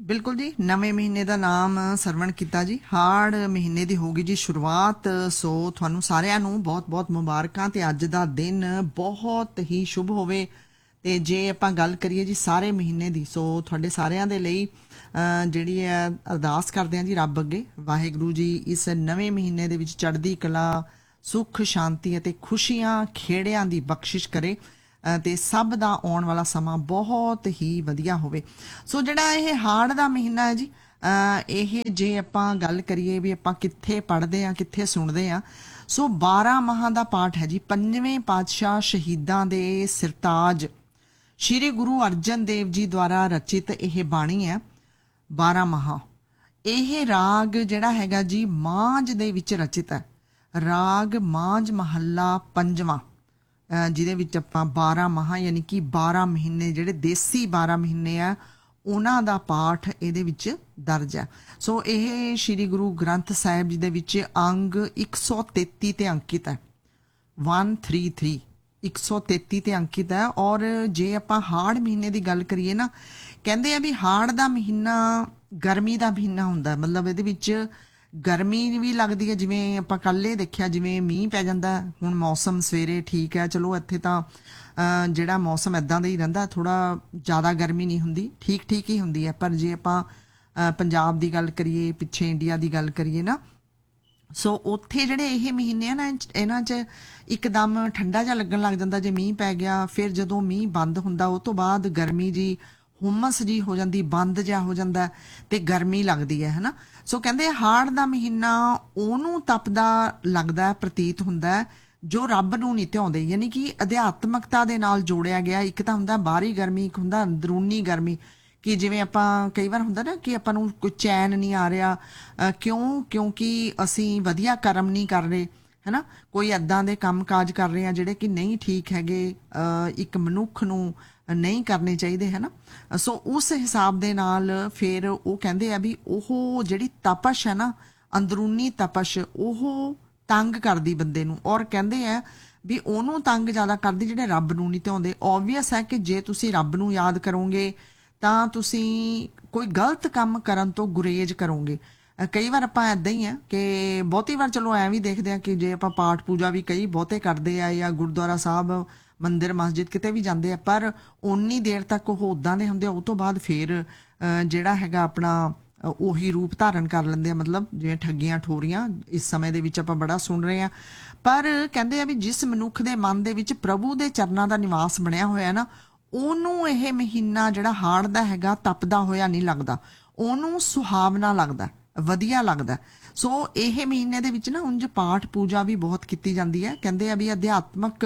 ਬਿਲਕੁਲ ਜੀ, ਨਵੇਂ ਮਹੀਨੇ ਦਾ ਨਾਮ ਸਰਵਣ ਕੀਤਾ ਜੀ। ਹਾੜ ਮਹੀਨੇ ਦੀ ਹੋਗੀ ਜੀ ਸ਼ੁਰੂਆਤ। ਸੋ ਤੁਹਾਨੂੰ ਸਾਰਿਆਂ ਨੂੰ ਬਹੁਤ-ਬਹੁਤ ਮੁਬਾਰਕਾਂ ਤੇ ਅੱਜ ਦਾ ਦਿਨ ਬਹੁਤ ਹੀ ਸ਼ੁਭ ਹੋਵੇ। ਤੇ ਜੇ ਆਪਾਂ ਗੱਲ ਕਰੀਏ ਜੀ ਸਾਰੇ ਮਹੀਨੇ ਦੀ, ਸੋ ਤੁਹਾਡੇ ਸਾਰਿਆਂ ਦੇ ਲਈ ਜਿਹੜੀ ਹੈ ਅਰਦਾਸ ਕਰਦੇ ਹਾਂ ਜੀ ਰੱਬ ਅੱਗੇ, ਵਾਹਿਗੁਰੂ ਜੀ ਇਸ ਨਵੇਂ ਮਹੀਨੇ ਦੇ ਵਿੱਚ ਚੜ੍ਹਦੀ ਕਲਾ, ਸੁੱਖ, ਸ਼ਾਂਤੀ ਅਤੇ ਖੁਸ਼ੀਆਂ ਖੇੜਿਆਂ ਦੀ ਬਖਸ਼ਿਸ਼ ਕਰੇ ਤੇ ਸਭ ਦਾ ਆਉਣ ਵਾਲਾ ਸਮਾਂ ਬਹੁਤ ਹੀ ਵਧੀਆ ਹੋਵੇ। ਸੋ ਜਿਹੜਾ ਇਹ ਹਾੜ ਦਾ ਮਹੀਨਾ ਹੈ ਜੀ, ਇਹ ਜੇ ਆਪਾਂ ਗੱਲ ਕਰੀਏ ਵੀ ਆਪਾਂ ਕਿੱਥੇ ਪੜ੍ਹਦੇ ਆ ਕਿੱਥੇ ਸੁਣਦੇ ਆ, ਸੋ 12 ਮਾਹਾਂ ਦਾ ਪਾਠ ਹੈ ਜੀ। ਪੰਜਵੇਂ ਪਾਤਸ਼ਾਹ ਸ਼ਹੀਦਾਂ ਦੇ ਸਿਰਤਾਜ ਸ਼੍ਰੀ ਗੁਰੂ ਅਰਜਨ ਦੇਵ ਜੀ ਦੁਆਰਾ ਰਚਿਤ ਇਹ ਬਾਣੀ ਹੈ 12 ਮਾਹਾਂ। ਇਹ ਰਾਗ ਜਿਹੜਾ ਹੈਗਾ ਜੀ ਮਾਝ ਦੇ ਵਿੱਚ ਰਚਿਤ ਹੈ, ਰਾਗ ਮਾਝ ਮਹੱਲਾ ਪੰਜਵਾਂ, ਜਿਹਦੇ ਵਿੱਚ ਆਪਾਂ 12 ਮਾਹਾਂ ਯਾਨੀ ਕਿ 12 ਮਹੀਨੇ ਜਿਹੜੇ ਦੇਸੀ 12 ਮਹੀਨੇ ਆ ਉਹਨਾਂ ਦਾ ਪਾਠ ਇਹਦੇ ਵਿੱਚ ਦਰਜ ਹੈ। ਸੋ ਇਹ ਸ਼੍ਰੀ ਗੁਰੂ ਗ੍ਰੰਥ ਸਾਹਿਬ ਜੀ ਦੇ ਵਿੱਚ ਅੰਗ 133 ਤੇ ਅੰਕਿਤ ਹੈ, 133 133 ਤੇ ਅੰਕਿਤ ਹੈ। ਔਰ ਜੇ ਆਪਾਂ ਹਾੜ ਮਹੀਨੇ ਦੀ ਗੱਲ ਕਰੀਏ ਨਾ, ਕਹਿੰਦੇ ਆ ਵੀ ਹਾੜ ਦਾ ਮਹੀਨਾ ਗਰਮੀ ਦਾ ਮਹੀਨਾ ਹੁੰਦਾ, ਮਤਲਬ ਇਹਦੇ ਵਿੱਚ ਗਰਮੀ ਵੀ ਲੱਗਦੀ ਹੈ। ਜਿਵੇਂ ਆਪਾਂ ਕੱਲ੍ਹ ਇਹ ਦੇਖਿਆ, ਜਿਵੇਂ ਮੀਂਹ ਪੈ ਜਾਂਦਾ ਹੁਣ, ਮੌਸਮ ਸਵੇਰੇ ਠੀਕ ਹੈ, ਚਲੋ ਇੱਥੇ ਤਾਂ ਜਿਹੜਾ ਮੌਸਮ ਇੱਦਾਂ ਦਾ ਹੀ ਰਹਿੰਦਾ, ਥੋੜ੍ਹਾ ਜ਼ਿਆਦਾ ਗਰਮੀ ਨਹੀਂ ਹੁੰਦੀ, ਠੀਕ ਠੀਕ ਹੀ ਹੁੰਦੀ ਹੈ। ਪਰ ਜੇ ਆਪਾਂ ਪੰਜਾਬ ਦੀ ਗੱਲ ਕਰੀਏ, ਪਿੱਛੇ ਇੰਡੀਆ ਦੀ ਗੱਲ ਕਰੀਏ ਨਾ, ਸੋ ਉੱਥੇ ਜਿਹੜੇ ਇਹ ਮਹੀਨੇ ਆ ਨਾ, ਇਹਨਾਂ 'ਚ ਇੱਕਦਮ ਠੰਡਾ ਜਿਹਾ ਲੱਗਣ ਲੱਗ ਜਾਂਦਾ ਜੇ ਮੀਂਹ ਪੈ ਗਿਆ। ਫਿਰ ਜਦੋਂ ਮੀਂਹ ਬੰਦ ਹੁੰਦਾ ਉਹ ਤੋਂ ਬਾਅਦ ਗਰਮੀ ਜੀ, ਹੁਮਸ ਜੀ ਹੋ ਜਾਂਦੀ, ਬੰਦ ਜਿਹਾ ਹੋ ਜਾਂਦਾ ਤੇ ਗਰਮੀ ਲੱਗਦੀ ਹੈ, ਹੈ ਨਾ। ਸੋ ਕਹਿੰਦੇ ਹਾੜ ਦਾ ਮਹੀਨਾ ਉਹਨੂੰ ਤਪਦਾ ਲੱਗਦਾ, ਪ੍ਰਤੀਤ ਹੁੰਦਾ ਜੋ ਰੱਬ ਨੂੰ ਨਹੀਂ ਧਿਆਉਂਦੇ, ਯਾਨੀ ਕਿ ਅਧਿਆਤਮਕਤਾ ਦੇ ਨਾਲ ਜੋੜਿਆ ਗਿਆ। ਇੱਕ ਤਾਂ ਹੁੰਦਾ ਬਾਹਰੀ ਗਰਮੀ, ਇੱਕ ਹੁੰਦਾ ਅੰਦਰੂਨੀ ਗਰਮੀ, ਕਿ ਜਿਵੇਂ ਆਪਾਂ ਕਈ ਵਾਰ ਹੁੰਦਾ ਨਾ ਕਿ ਆਪਾਂ ਨੂੰ ਕੋਈ ਚੈਨ ਨਹੀਂ ਆ ਰਿਹਾ, ਕਿਉਂਕਿ ਅਸੀਂ ਵਧੀਆ ਕਰਮ ਨਹੀਂ ਕਰ ਰਹੇ, ਹੈ ਨਾ, ਕੋਈ ਇੱਦਾਂ ਦੇ ਕੰਮ ਕਾਜ ਕਰ ਰਹੇ ਆ ਜਿਹੜੇ ਕਿ ਨਹੀਂ ਠੀਕ ਹੈਗੇ, ਇੱਕ ਮਨੁੱਖ ਨੂੰ ਨਹੀਂ ਕਰਨੇ ਚਾਹੀਦੇ, ਹੈ ਨਾ। ਸੋ ਉਸ ਹਿਸਾਬ ਦੇ ਨਾਲ ਫਿਰ ਉਹ ਕਹਿੰਦੇ ਆ ਵੀ ਉਹ ਜਿਹੜੀ ਤਪਸ਼ ਹੈ ਨਾ, ਅੰਦਰੂਨੀ ਤਪਸ਼, ਉਹ ਤੰਗ ਕਰਦੀ ਬੰਦੇ ਨੂੰ। ਔਰ ਕਹਿੰਦੇ ਆ ਵੀ ਉਹਨੂੰ ਤੰਗ ਜ਼ਿਆਦਾ ਕਰਦੀ ਜਿਹੜੇ ਰੱਬ ਨੂੰ ਨਹੀਂ ਧਿਆਉਂਦੇ। ਓਬਵੀਅਸ ਹੈ ਕਿ ਜੇ ਤੁਸੀਂ ਰੱਬ ਨੂੰ ਯਾਦ ਕਰੋਗੇ ਤਾਂ ਤੁਸੀਂ ਕੋਈ ਗਲਤ ਕੰਮ ਕਰਨ ਤੋਂ ਗੁਰੇਜ਼ ਕਰੋਗੇ। ਕਈ ਵਾਰ ਆਪਾਂ ਇੱਦਾਂ ਹੀ ਆ ਕਿ ਬਹੁਤੀ ਵਾਰ ਚਲੋ ਐਂ ਵੀ ਦੇਖਦੇ ਆ ਕਿ ਜੇ ਆਪਾਂ ਪਾਠ ਪੂਜਾ ਵੀ ਕਈ ਬਹੁਤੇ ਕਰਦੇ ਆ ਜਾਂ ਗੁਰਦੁਆਰਾ ਸਾਹਿਬ, ਮੰਦਿਰ, ਮਸਜਿਦ ਕਿਤੇ ਵੀ ਜਾਂਦੇ ਆ, ਪਰ ਓਨੀ ਦੇਰ ਤੱਕ ਉਹ ਉੱਦਾਂ ਦੇ ਹੁੰਦੇ ਆ, ਉਹ ਤੋਂ ਬਾਅਦ ਫਿਰ ਜਿਹੜਾ ਹੈਗਾ ਆਪਣਾ ਉਹੀ ਰੂਪ ਧਾਰਨ ਕਰ ਲੈਂਦੇ ਆ। ਮਤਲਬ ਜਿਵੇਂ ਠੱਗੀਆਂ ਠੋਰੀਆਂ ਇਸ ਸਮੇਂ ਦੇ ਵਿੱਚ ਆਪਾਂ ਬੜਾ ਸੁਣ ਰਹੇ ਆ। ਪਰ ਕਹਿੰਦੇ ਆ ਵੀ ਜਿਸ ਮਨੁੱਖ ਦੇ ਮਨ ਦੇ ਵਿੱਚ ਪ੍ਰਭੂ ਦੇ ਚਰਨਾਂ ਦਾ ਨਿਵਾਸ ਬਣਿਆ ਹੋਇਆ ਨਾ, ਉਹਨੂੰ ਇਹ ਮਹੀਨਾ ਜਿਹੜਾ ਹਾੜ ਦਾ ਹੈਗਾ ਤਪਦਾ ਹੋਇਆ ਨਹੀਂ ਲੱਗਦਾ, ਉਹਨੂੰ ਸੁਹਾਵਣਾ ਲੱਗਦਾ, ਵਧੀਆ ਲੱਗਦਾ। ਸੋ ਇਹ ਮਹੀਨੇ ਦੇ ਵਿੱਚ ਨਾ ਉਂਝ ਪਾਠ ਪੂਜਾ ਵੀ ਬਹੁਤ ਕੀਤੀ ਜਾਂਦੀ ਹੈ। ਕਹਿੰਦੇ ਆ ਵੀ ਅਧਿਆਤਮਕ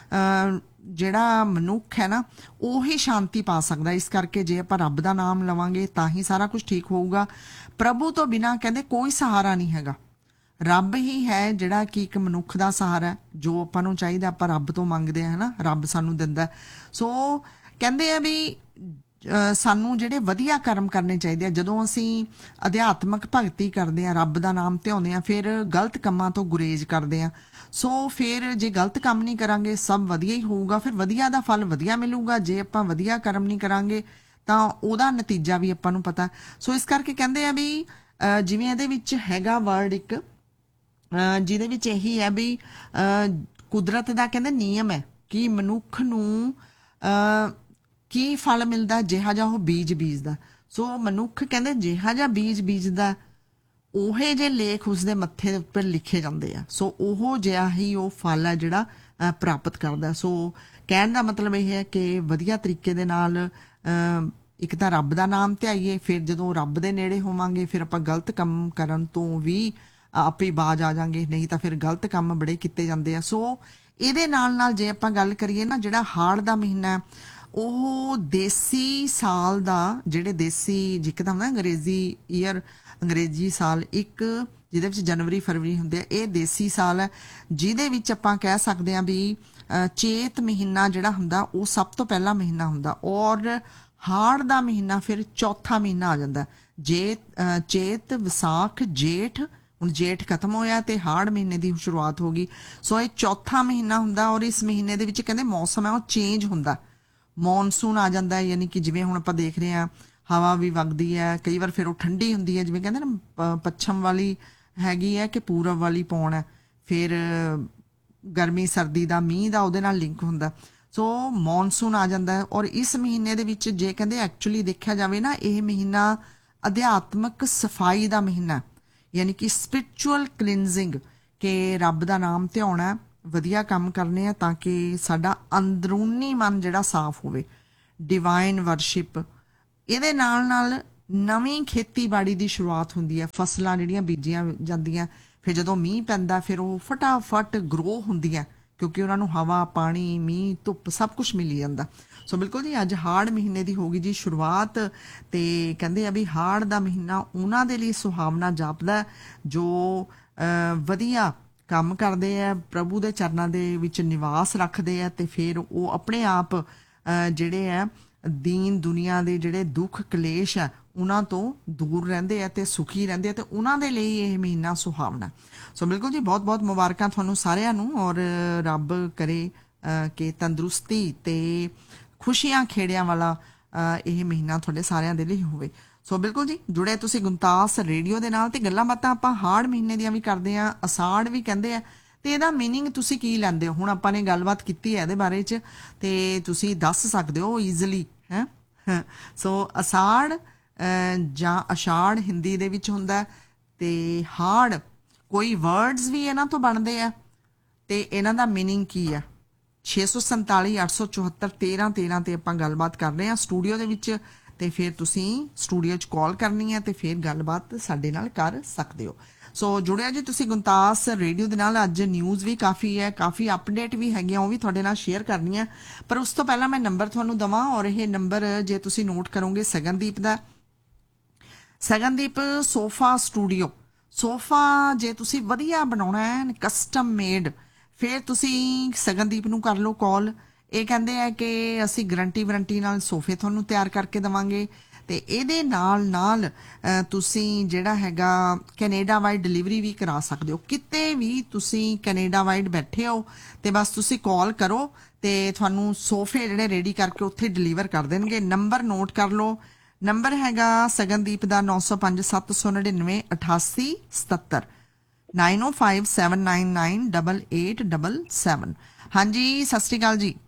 ਜਿਹੜਾ ਮਨੁੱਖ ਹੈ ਨਾ, ਉਹੀ ਸ਼ਾਂਤੀ ਪਾ ਸਕਦਾ। ਇਸ ਕਰਕੇ ਜੇ ਆਪਾਂ ਰੱਬ ਦਾ ਨਾਮ ਲਵਾਂਗੇ ਤਾਂ ਹੀ ਸਾਰਾ ਕੁਝ ਠੀਕ ਹੋਊਗਾ। ਪ੍ਰਭੂ ਤੋਂ ਬਿਨਾਂ ਕਹਿੰਦੇ ਕੋਈ ਸਹਾਰਾ ਨਹੀਂ ਹੈਗਾ, ਰੱਬ ਹੀ ਹੈ ਜਿਹੜਾ ਕਿ ਇੱਕ ਮਨੁੱਖ ਦਾ ਸਹਾਰਾ, ਜੋ ਆਪਾਂ ਨੂੰ ਚਾਹੀਦਾ ਆਪਾਂ ਰੱਬ ਤੋਂ ਮੰਗਦੇ ਹਾਂ, ਹੈ ਨਾ, ਰੱਬ ਸਾਨੂੰ ਦਿੰਦਾ। ਸੋ ਕਹਿੰਦੇ ਆ ਵੀ ਸਾਨੂੰ ਜਿਹੜੇ ਵਧੀਆ ਕਰਮ ਕਰਨੇ ਚਾਹੀਦੇ ਆ। ਜਦੋਂ ਅਸੀਂ ਅਧਿਆਤਮਕ ਭਗਤੀ ਕਰਦੇ ਆ, ਰੱਬ ਦਾ ਨਾਮ ਧਿਆਉਂਦੇ ਆ, ਫਿਰ ਗਲਤ ਕੰਮਾਂ ਤੋਂ ਗੁਰੇਜ਼ ਕਰਦੇ ਆ। ਸੋ ਫਿਰ ਜੇ ਗਲਤ ਕੰਮ ਨਹੀਂ ਕਰਾਂਗੇ ਸਭ ਵਧੀਆ ਹੀ ਹੋਊਗਾ, ਫਿਰ ਵਧੀਆ ਦਾ ਫਲ ਵਧੀਆ ਮਿਲੂਗਾ। ਜੇ ਆਪਾਂ ਵਧੀਆ ਕਰਮ ਨਹੀਂ ਕਰਾਂਗੇ ਤਾਂ ਉਹਦਾ ਨਤੀਜਾ ਵੀ ਆਪਾਂ ਨੂੰ ਪਤਾ। ਸੋ ਇਸ ਕਰਕੇ ਕਹਿੰਦੇ ਆ ਵੀ ਜਿਵੇਂ ਇਹਦੇ ਵਿੱਚ ਹੈਗਾ ਵਰਡ ਇੱਕ, ਜਿਹਦੇ ਵਿੱਚ ਇਹੀ ਹੈ ਵੀ ਕੁਦਰਤ ਦਾ ਕਹਿੰਦੇ ਨਿਯਮ ਹੈ ਕਿ ਮਨੁੱਖ ਨੂੰ ਕੀ ਫਲ ਮਿਲਦਾ, ਜਿਹਾ ਜਿਹਾ ਉਹ ਬੀਜ ਬੀਜਦਾ। ਸੋ ਮਨੁੱਖ ਕਹਿੰਦੇ ਜਿਹਾ ਜਿਹਾ ਬੀਜ ਬੀਜਦਾ, ਉਹੇ ਜੇ ਲੇਖ ਉਸਦੇ ਮੱਥੇ ਉੱਪਰ ਲਿਖੇ ਜਾਂਦੇ ਆ। ਸੋ ਉਹ ਜਿਹਾ ਹੀ ਉਹ ਫਲ ਹੈ ਜਿਹੜਾ ਪ੍ਰਾਪਤ ਕਰਦਾ। ਸੋ ਕਹਿਣ ਦਾ ਮਤਲਬ ਇਹ ਹੈ ਕਿ ਵਧੀਆ ਤਰੀਕੇ ਦੇ ਨਾਲ ਇੱਕ ਤਾਂ ਰੱਬ ਦਾ ਨਾਮ ਧਿਆਈਏ, ਫਿਰ ਜਦੋਂ ਰੱਬ ਦੇ ਨੇੜੇ ਹੋਵਾਂਗੇ ਫਿਰ ਆਪਾਂ ਗਲਤ ਕੰਮ ਕਰਨ ਤੋਂ ਵੀ ਆਪੇ ਬਾਜ ਆ ਜਾਾਂਗੇ, ਨਹੀਂ ਤਾਂ ਫਿਰ ਗਲਤ ਕੰਮ ਬੜੇ ਕੀਤੇ ਜਾਂਦੇ ਆ। ਸੋ ਇਹਦੇ ਨਾਲ ਨਾਲ ਜੇ ਆਪਾਂ ਗੱਲ ਕਰੀਏ ਨਾ, ਜਿਹੜਾ ਹਾੜ ਦਾ ਮਹੀਨਾ ਉਹ ਦੇਸੀ ਸਾਲ ਦਾ, ਜਿਹੜੇ ਦੇਸੀ ਜਿੱਕਦਮ ਨਾ ਅੰਗਰੇਜ਼ੀ ਈਅਰ, ਅੰਗਰੇਜ਼ੀ ਸਾਲ ਇੱਕ ਜਿਹਦੇ ਵਿੱਚ ਜਨਵਰੀ ਫਰਵਰੀ ਹੁੰਦੇ ਆ, ਇਹ ਦੇਸੀ ਸਾਲ ਹੈ, ਜਿਹਦੇ ਵਿੱਚ ਆਪਾਂ ਕਹਿ ਸਕਦੇ ਹਾਂ ਵੀ ਚੇਤ ਮਹੀਨਾ ਜਿਹੜਾ ਹੁੰਦਾ ਉਹ ਸਭ ਤੋਂ ਪਹਿਲਾ ਮਹੀਨਾ ਹੁੰਦਾ। ਔਰ ਹਾੜ ਦਾ ਮਹੀਨਾ ਫਿਰ ਚੌਥਾ ਮਹੀਨਾ ਆ ਜਾਂਦਾ। ਚੇਤ, ਵਿਸਾਖ, ਜੇਠ, ਹੁਣ ਜੇਠ ਖਤਮ ਹੋਇਆ ਤੇ ਹਾੜ ਮਹੀਨੇ ਦੀ ਸ਼ੁਰੂਆਤ ਹੋ ਗਈ। ਸੋ ਇਹ ਚੌਥਾ ਮਹੀਨਾ ਹੁੰਦਾ। ਔਰ ਇਸ ਮਹੀਨੇ ਦੇ ਵਿੱਚ ਕਹਿੰਦੇ ਮੌਸਮ ਹੈ ਉਹ ਚੇਂਜ ਹੁੰਦਾ, ਮੌਨਸੂਨ ਆ ਜਾਂਦਾ ਹੈ। ਯਾਨੀ ਕਿ ਜਿਵੇਂ ਹੁਣ ਆਪਾਂ ਦੇਖ ਰਹੇ ਹਾਂ ਹਵਾ ਵੀ ਵਗਦੀ ਹੈ, ਕਈ ਵਾਰ ਫਿਰ ਉਹ ਠੰਡੀ ਹੁੰਦੀ ਹੈ, ਜਿਵੇਂ ਕਹਿੰਦੇ ਨਾ ਪੱਛਮ ਵਾਲੀ ਹੈਗੀ ਹੈ ਕਿ ਪੂਰਬ ਵਾਲੀ ਪੌਣ ਹੈ, ਫਿਰ ਗਰਮੀ ਸਰਦੀ ਦਾ ਮੀਂਹ ਦਾ ਉਹਦੇ ਨਾਲ ਲਿੰਕ ਹੁੰਦਾ। ਸੋ ਮੌਨਸੂਨ ਆ ਜਾਂਦਾ ਹੈ, ਔਰ ਇਸ ਮਹੀਨੇ ਦੇ ਵਿੱਚ ਜੇ ਕਹਿੰਦੇ ਐਕਚੁਅਲੀ ਦੇਖਿਆ ਜਾਵੇ ਨਾ, ਇਹ ਮਹੀਨਾ ਅਧਿਆਤਮਕ ਸਫਾਈ ਦਾ ਮਹੀਨਾ, ਯਾਨੀ ਕਿ ਸਪਿਰਿਚੁਅਲ ਕਲੀਨਜ਼ਿੰਗ, ਕਿ ਰੱਬ ਦਾ ਨਾਮ ਧਿਆਉਣਾ, ਵਧੀਆ ਕੰਮ ਕਰਨੇ ਆ ਤਾਂ ਕਿ ਸਾਡਾ ਅੰਦਰੂਨੀ ਮਨ ਜਿਹੜਾ ਸਾਫ਼ ਹੋਵੇ, ਡਿਵਾਈਨ ਵਰਸ਼ਿਪ। ਇਹਦੇ ਨਾਲ ਨਾਲ ਨਵੀਂ ਖੇਤੀਬਾੜੀ ਦੀ ਸ਼ੁਰੂਆਤ ਹੁੰਦੀ ਹੈ, ਫਸਲਾਂ ਜਿਹੜੀਆਂ ਬੀਜੀਆਂ ਜਾਂਦੀਆਂ, ਫਿਰ ਜਦੋਂ ਮੀਂਹ ਪੈਂਦਾ ਫਿਰ ਉਹ ਫਟਾਫਟ ਗਰੋ ਹੁੰਦੀਆਂ, ਕਿਉਂਕਿ ਉਹਨਾਂ ਨੂੰ ਹਵਾ, ਪਾਣੀ, ਮੀਂਹ, ਧੁੱਪ ਸਭ ਕੁਝ ਮਿਲੀ ਜਾਂਦਾ। ਸੋ ਬਿਲਕੁਲ ਜੀ, ਅੱਜ ਹਾੜ ਮਹੀਨੇ ਦੀ ਹੋਗੀ ਜੀ ਸ਼ੁਰੂਆਤ, ਤੇ ਕਹਿੰਦੇ ਆ ਵੀ ਹਾੜ ਦਾ ਮਹੀਨਾ ਉਹਨਾਂ ਦੇ ਲਈ ਸੁਹਾਵਣਾ ਜਾਪਦਾ ਜੋ ਵਧੀਆ ਕੰਮ ਕਰਦੇ ਆ, ਪ੍ਰਭੂ ਦੇ ਚਰਨਾਂ ਦੇ ਵਿੱਚ ਨਿਵਾਸ ਰੱਖਦੇ ਆ, ਤੇ ਫਿਰ ਉਹ ਆਪਣੇ ਆਪ ਜਿਹੜੇ ਆ ਦੀਨ ਦੁਨੀਆ ਦੇ ਜਿਹੜੇ ਦੁੱਖ ਕਲੇਸ਼ ਆ ਉਹਨਾਂ ਤੋਂ ਦੂਰ ਰਹਿੰਦੇ ਆ ਤੇ ਸੁਖੀ ਰਹਿੰਦੇ ਆ, ਤੇ ਉਹਨਾਂ ਦੇ ਲਈ ਇਹ ਮਹੀਨਾ ਸੁਹਾਵਣਾ। ਸੋ ਬਿਲਕੁਲ ਜੀ, ਬਹੁਤ ਬਹੁਤ ਮੁਬਾਰਕਾਂ ਤੁਹਾਨੂੰ ਸਾਰਿਆਂ ਨੂੰ, ਔਰ ਰੱਬ ਕਰੇ ਕਿ ਤੰਦਰੁਸਤੀ ਤੇ ਖੁਸ਼ੀਆਂ ਖੇੜਿਆਂ ਵਾਲਾ ਇਹ ਮਹੀਨਾ ਤੁਹਾਡੇ ਸਾਰਿਆਂ ਦੇ ਲਈ ਹੋਵੇ। ਸੋ ਬਿਲਕੁਲ ਜੀ, ਜੁੜੇ ਤੁਸੀਂ ਗੁਣਤਾਸ ਰੇਡੀਓ ਦੇ ਨਾਲ, ਤੇ ਗੱਲਾਂ ਬਾਤਾਂ ਆਪਾਂ ਹਾੜ ਮਹੀਨੇ ਦੀਆਂ ਵੀ ਕਰਦੇ ਆ, ਅਸਾੜ ਵੀ ਕਹਿੰਦੇ ਆ, ਤੇ ਇਹਦਾ ਮੀਨਿੰਗ ਤੁਸੀਂ ਕੀ ਲੈਂਦੇ ਹੋ? ਹੁਣ ਆਪਾਂ ਨੇ ਗੱਲਬਾਤ ਕੀਤੀ ਹੈ ਇਹਦੇ ਬਾਰੇ 'ਚ, ਤੇ ਤੁਸੀਂ ਦੱਸ ਸਕਦੇ ਹੋ ਈਜ਼ਲੀ ਹੈ। ਸੋ ਅਸਾੜ ਜਾਂ ਅਸ਼ਾੜ ਹਿੰਦੀ ਦੇ ਵਿੱਚ ਹੁੰਦਾ, ਤੇ ਹਾੜ ਕੋਈ ਵਰਡਸ ਵੀ ਇਹਨਾਂ ਤੋਂ ਬਣਦੇ ਆ, ਤੇ ਇਹਨਾਂ ਦਾ ਮੀਨਿੰਗ ਕੀ ਆ? 647 874 1313 ਤੇ ਆਪਾਂ ਗੱਲਬਾਤ ਕਰ ਰਹੇ ਹਾਂ ਸਟੂਡੀਓ ਦੇ ਵਿੱਚ, ਤੇ ਫਿਰ ਤੁਸੀਂ ਸਟੂਡੀਓ 'ਚ ਕਾਲ ਕਰਨੀ ਹੈ ਤੇ ਫਿਰ ਗੱਲਬਾਤ ਸਾਡੇ ਨਾਲ ਕਰ ਸਕਦੇ ਹੋ। ਸੋ ਜੁੜਿਆ ਜੀ ਤੁਸੀਂ ਗੁਣਤਾਸ ਰੇਡੀਓ ਦੇ ਨਾਲ। ਅੱਜ ਨਿਊਜ਼ ਵੀ ਕਾਫੀ ਹੈ, ਕਾਫੀ ਅਪਡੇਟ ਵੀ ਹੈਗੀਆਂ, ਉਹ ਵੀ ਤੁਹਾਡੇ ਨਾਲ ਸ਼ੇਅਰ ਕਰਨੀਆਂ, ਪਰ ਉਸ ਤੋਂ ਪਹਿਲਾਂ ਮੈਂ ਨੰਬਰ ਤੁਹਾਨੂੰ ਦਵਾਂ, ਔਰ ਇਹ ਨੰਬਰ ਜੇ ਤੁਸੀਂ ਨੋਟ ਕਰੋਗੇ ਸਗਨਦੀਪ ਦਾ, ਸਗਨਦੀਪ ਸੋਫਾ ਸਟੂਡੀਓ। ਸੋਫਾ ਜੇ ਤੁਸੀਂ ਵਧੀਆ ਬਣਾਉਣਾ ਹੈ, ਕਸਟਮ ਮੇਡ, ਫਿਰ ਤੁਸੀਂ ਸਗਨਦੀਪ ਨੂੰ ਕਰ ਲਓ ਕਾਲ। ਇਹ ਕਹਿੰਦੇ ਆ ਕਿ ਅਸੀਂ ਗਰੰਟੀ ਨਾਲ ਸੋਫੇ ਤੁਹਾਨੂੰ ਤਿਆਰ ਕਰਕੇ ਦੇਵਾਂਗੇ, ਤੇ ਇਹਦੇ ਨਾਲ ਨਾਲ ਤੁਸੀਂ ਜਿਹੜਾ ਹੈਗਾ ਕੈਨੇਡਾ ਵਾਈਡ ਡਿਲੀਵਰੀ ਵੀ ਕਰਾ ਸਕਦੇ ਹੋ। ਕਿਤੇ ਵੀ ਤੁਸੀਂ ਕੈਨੇਡਾ ਵਾਈਡ ਬੈਠੇ ਹੋ ਤੇ ਬਸ ਤੁਸੀਂ ਕਾਲ ਕਰੋ ਤੇ ਤੁਹਾਨੂੰ ਸੋਫੇ ਜਿਹੜੇ ਰੈਡੀ ਕਰਕੇ ਉੱਥੇ ਡਿਲੀਵਰ ਕਰ ਦੇਣਗੇ। ਨੰਬਰ ਨੋਟ ਕਰ ਲਓ, ਨੰਬਰ ਹੈਗਾ ਸਗਨਦੀਪ ਦਾ 905 799 8877 9057998877। ਹਾਂਜੀ, सत श्री अकाल जी।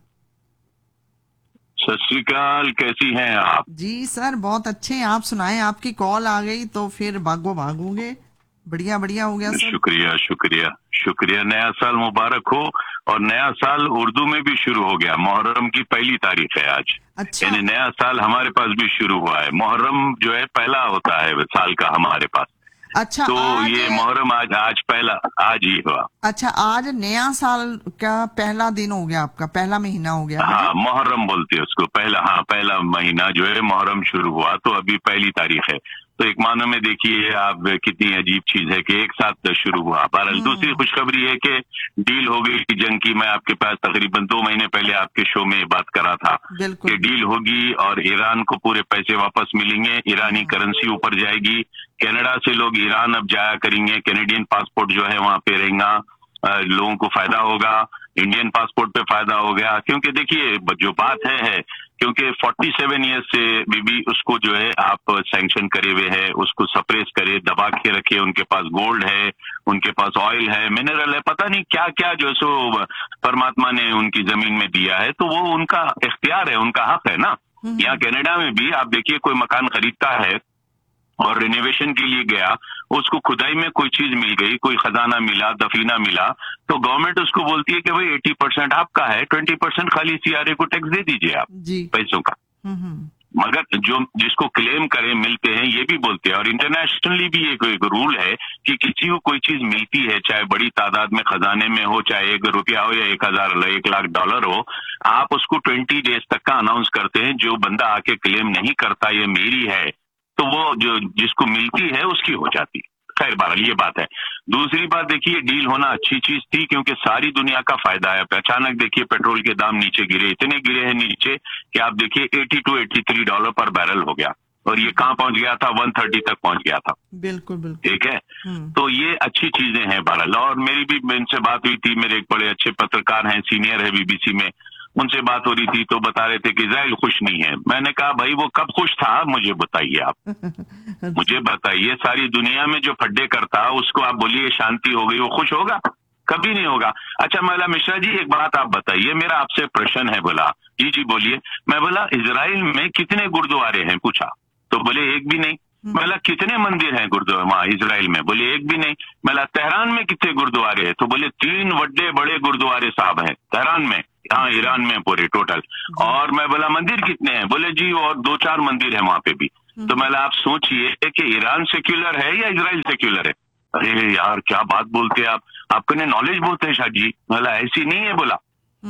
सत श्री अकाल, कैसी हैं आप? जी सर बहुत अच्छे हैं, आप सुनाएं। आपकी कॉल आ गई तो फिर भागोगे। बढ़िया बढ़िया हो गया सर। शुक्रिया शुक्रिया शुक्रिया। नया साल मुबारक हो। और नया साल उर्दू में भी शुरू हो गया, मुहर्रम की पहली तारीख है आज। अच्छा। यानी नया साल हमारे पास भी शुरू हुआ है। मुहर्रम जो है पहला होता है साल का हमारे पास। अच्छा, तो ये मुहर्रम आज पहला आज ही हुआ। अच्छा, आज नया साल का पहला दिन हो गया, आपका पहला महीना हो गया। हाँ, मुहर्रम बोलते हैं उसको, पहला। हाँ, पहला महीना जो है मुहर्रम शुरू हुआ, तो अभी पहली तारीख है। तो एक मानो में देखिए आप कितनी अजीब चीज है कि एक साथ शुरू हुआ। बहरहाल दूसरी खुशखबरी है कि डील हो गई जंग की। मैं आपके पास तकरीबन 2 महीने पहले आपके शो में बात करा था कि डील होगी और ईरान को पूरे पैसे वापस मिलेंगे, ईरानी करेंसी ऊपर जाएगी, कनाडा से लोग ईरान अब जाया करेंगे, कैनेडियन पासपोर्ट जो है वहां पे रहेगा, लोगों को फायदा होगा, इंडियन पासपोर्ट पे फायदा हो गया। क्योंकि देखिए जो बात है क्योंकि 47 ईयर्स से बीबी उसको जो है आप सैंक्शन करे हुए है, उसको सप्रेस करे, दबा के रखे। उनके पास गोल्ड है, उनके पास ऑयल है, मिनरल है, पता नहीं क्या क्या जो सो परमात्मा ने उनकी जमीन में दिया है, तो वो उनका इख्तियार है, उनका हक है ना। यहाँ कनाडा में भी आप देखिए कोई मकान खरीदता है और रिनोवेशन के लिए गया, उसको खुदाई में कोई चीज मिल गई, कोई खजाना मिला, दफीना मिला, तो गवर्नमेंट उसको बोलती है कि भाई 80% आपका है, 20% खाली सीआरए को टैक्स दे दीजिए आप पैसों का। मगर जो जिसको क्लेम करें मिलते हैं, ये भी बोलते हैं। और इंटरनेशनली भी एक रूल है कि किसी को कोई चीज मिलती है, चाहे बड़ी तादाद में खजाने में हो, चाहे 1 रुपया हो या 1 लाख डॉलर हो, आप उसको 20 डेज तक का अनाउंस करते हैं। जो बंदा आके क्लेम नहीं करता ये मेरी है, तो वो जो जिसको मिलती है उसकी हो जाती। खैर बहरहाल ये बात है। दूसरी बात देखिए, डील होना अच्छी चीज थी क्योंकि सारी दुनिया का फायदा है। अचानक देखिए पेट्रोल के दाम नीचे गिरे, इतने गिरे हैं नीचे कि आप देखिए $82-83 पर बैरल हो गया, और ये कहाँ पहुंच गया था? 130 तक पहुंच गया था। बिल्कुल बिल्कुल ठीक है। तो ये अच्छी चीजें हैं बहरहाल। और मेरी भी इनसे बात हुई थी, मेरे एक बड़े अच्छे पत्रकार हैं, सीनियर है बीबीसी में, उनसे बात हो रही थी तो बता रहे थे कि इजराइल खुश नहीं है। मैंने कहा भाई वो कब खुश था, मुझे बताइए आप। मुझे बताइए, सारी दुनिया में जो फड्डे करता उसको आप बोलिए शांति हो गई, वो खुश होगा? कभी नहीं होगा। अच्छा मौला मिश्रा जी एक बात आप बताइए, मेरा आपसे प्रश्न है। बोला जी जी बोलिए। मैं बोला इजराइल में कितने गुरुद्वारे हैं? पूछा तो बोले एक भी नहीं। बोला कितने मंदिर हैं गुरुद्वारा वहां इजराइल में? बोले एक भी नहीं। बोला तेहरान में कितने गुरुद्वारे हैं? तो बोले 3 बड़े गुरुद्वारे साहब हैं तेहरान में, हाँ ईरान में पूरे टोटल। और मैं बोला मंदिर कितने हैं? बोले जी और 2-4 मंदिर है वहां पे भी। तो मैं आप सोचिए कि ईरान सेक्युलर है या इजराइल सेक्युलर है? अरे यार क्या बात बोलते हैं आप, आपको नॉलेज बोलते हैं शाह जी। बोला ऐसी नहीं है। बोला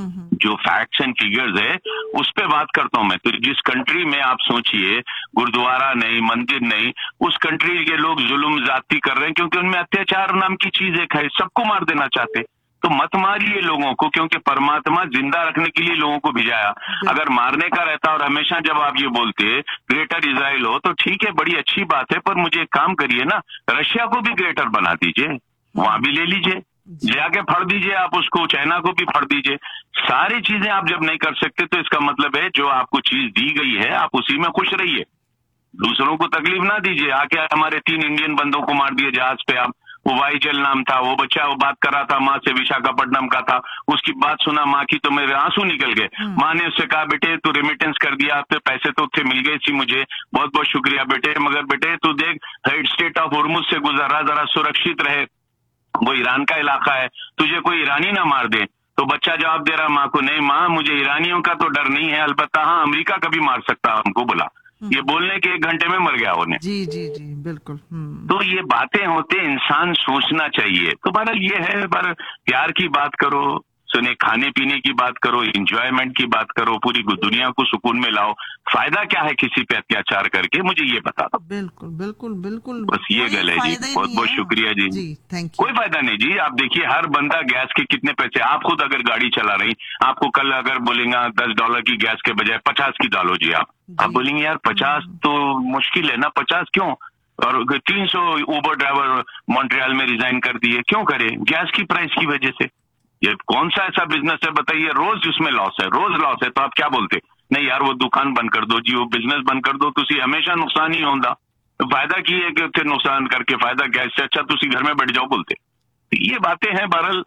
जो फैक्ट्स एंड फिगर्स है उस पे बात करता हूं मैं। तो जिस कंट्री में आप सोचिए गुरुद्वारा नहीं, मंदिर नहीं, उस कंट्री के लोग जुल्म जाती कर रहे हैं क्योंकि उनमें अत्याचार नाम की चीज एक है, सबको मार देना चाहते। तो मत मारिए लोगों को, क्योंकि परमात्मा जिंदा रखने के लिए लोगों को भिजाया। अगर मारने का रहता और हमेशा जब आप ये बोलते ग्रेटर इजराइल हो तो ठीक है, बड़ी अच्छी बात है, पर मुझे एक काम करिए ना, रशिया को भी ग्रेटर बना दीजिए, वहां भी ले लीजिए, जाके फड़ दीजिए आप उसको, चाइना को भी फड़ दीजिए। सारी चीजें आप जब नहीं कर सकते तो इसका मतलब है जो आपको चीज दी गई है आप उसी में खुश रहिए, दूसरों को तकलीफ ना दीजिए। आके हमारे 3 इंडियन बंदों को मार दिए जहाज पे आप। वो वाईचल नाम था, वो बच्चा वो बात कर रहा था माँ से, विशाखापट्टनम का था, उसकी बात सुना माँ की तो मेरे आंसू निकल गए। माँ ने उससे कहा बेटे तू रेमिटेंस कर दिया, आपके पैसे तो थे मिल गए थी मुझे, बहुत बहुत शुक्रिया बेटे, मगर बेटे तू देख हेड स्टेट ऑफ हुर्मुज से गुजर रहा, जरा सुरक्षित रहे, वो ईरान का इलाका है, तुझे कोई ईरानी ना मार दे। तो बच्चा जवाब दे रहा माँ को, नहीं माँ मुझे ईरानियों का तो डर नहीं है, अलबत्ता हाँ अमेरिका का भी मार सकता हमको। बोला ये बोलने के 1 घंटे में मर गया उन्हें। जी जी जी बिल्कुल। तो ये बातें होते, इंसान सोचना चाहिए। तो बहरहाल ये है, पर प्यार की बात करो, सुने खाने पीने की बात करो, इंजॉयमेंट की बात करो, पूरी दुनिया को सुकून में लाओ। फायदा क्या है किसी पे अत्याचार करके, मुझे ये बता दो। बिल्कुल बिल्कुल बिल्कुल, बस ये गल है जी। बहुत बहुत शुक्रिया जी। Thank you. कोई फायदा नहीं जी। आप देखिए हर बंदा गैस के कितने पैसे, आप खुद अगर गाड़ी चला रही, आपको कल अगर बोलेंगे $10 की गैस के बजाय 50 की डालो जी, आप बोलेंगे यार 50 तो मुश्किल है ना, 50 क्यों? और 300 उबर ड्राइवर मॉन्ट्रियल में रिजाइन कर दिए, क्यों करे? गैस की प्राइस की वजह से। ये कौन सा ऐसा बिजनेस है बताइए, रोज उसमें लॉस है, रोज लॉस है, तो आप क्या बोलते? नहीं यार वो दुकान बंद कर दो जी, वो बिजनेस बंद कर दो, तुसी हमेशा नुकसान ही होगा। तो फायदा की है कि फिर नुकसान करके फायदा क्या, इससे अच्छा तुसी घर में बैठ जाओ बोलते। तो ये बातें हैं। बहरहाल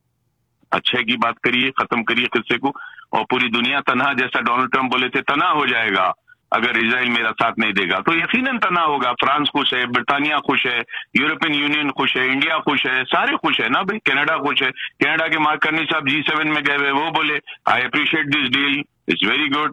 अच्छे की बात करिए, खत्म करिए किस्से को। और पूरी दुनिया तनहा, जैसा डोनाल्ड ट्रंप बोले थे तनहा हो जाएगा अगर इजराइल मेरा साथ नहीं देगा, तो यकीनन तनहा होगा। फ्रांस खुश है, ब्रिटानिया खुश है, यूरोपियन यूनियन खुश है, इंडिया खुश है, सारे खुश है ना भाई। कनाडा खुश है, कनाडा के मार्क करनी साहब G7 में गए हुए, वो बोले I appreciate this deal, it's very good.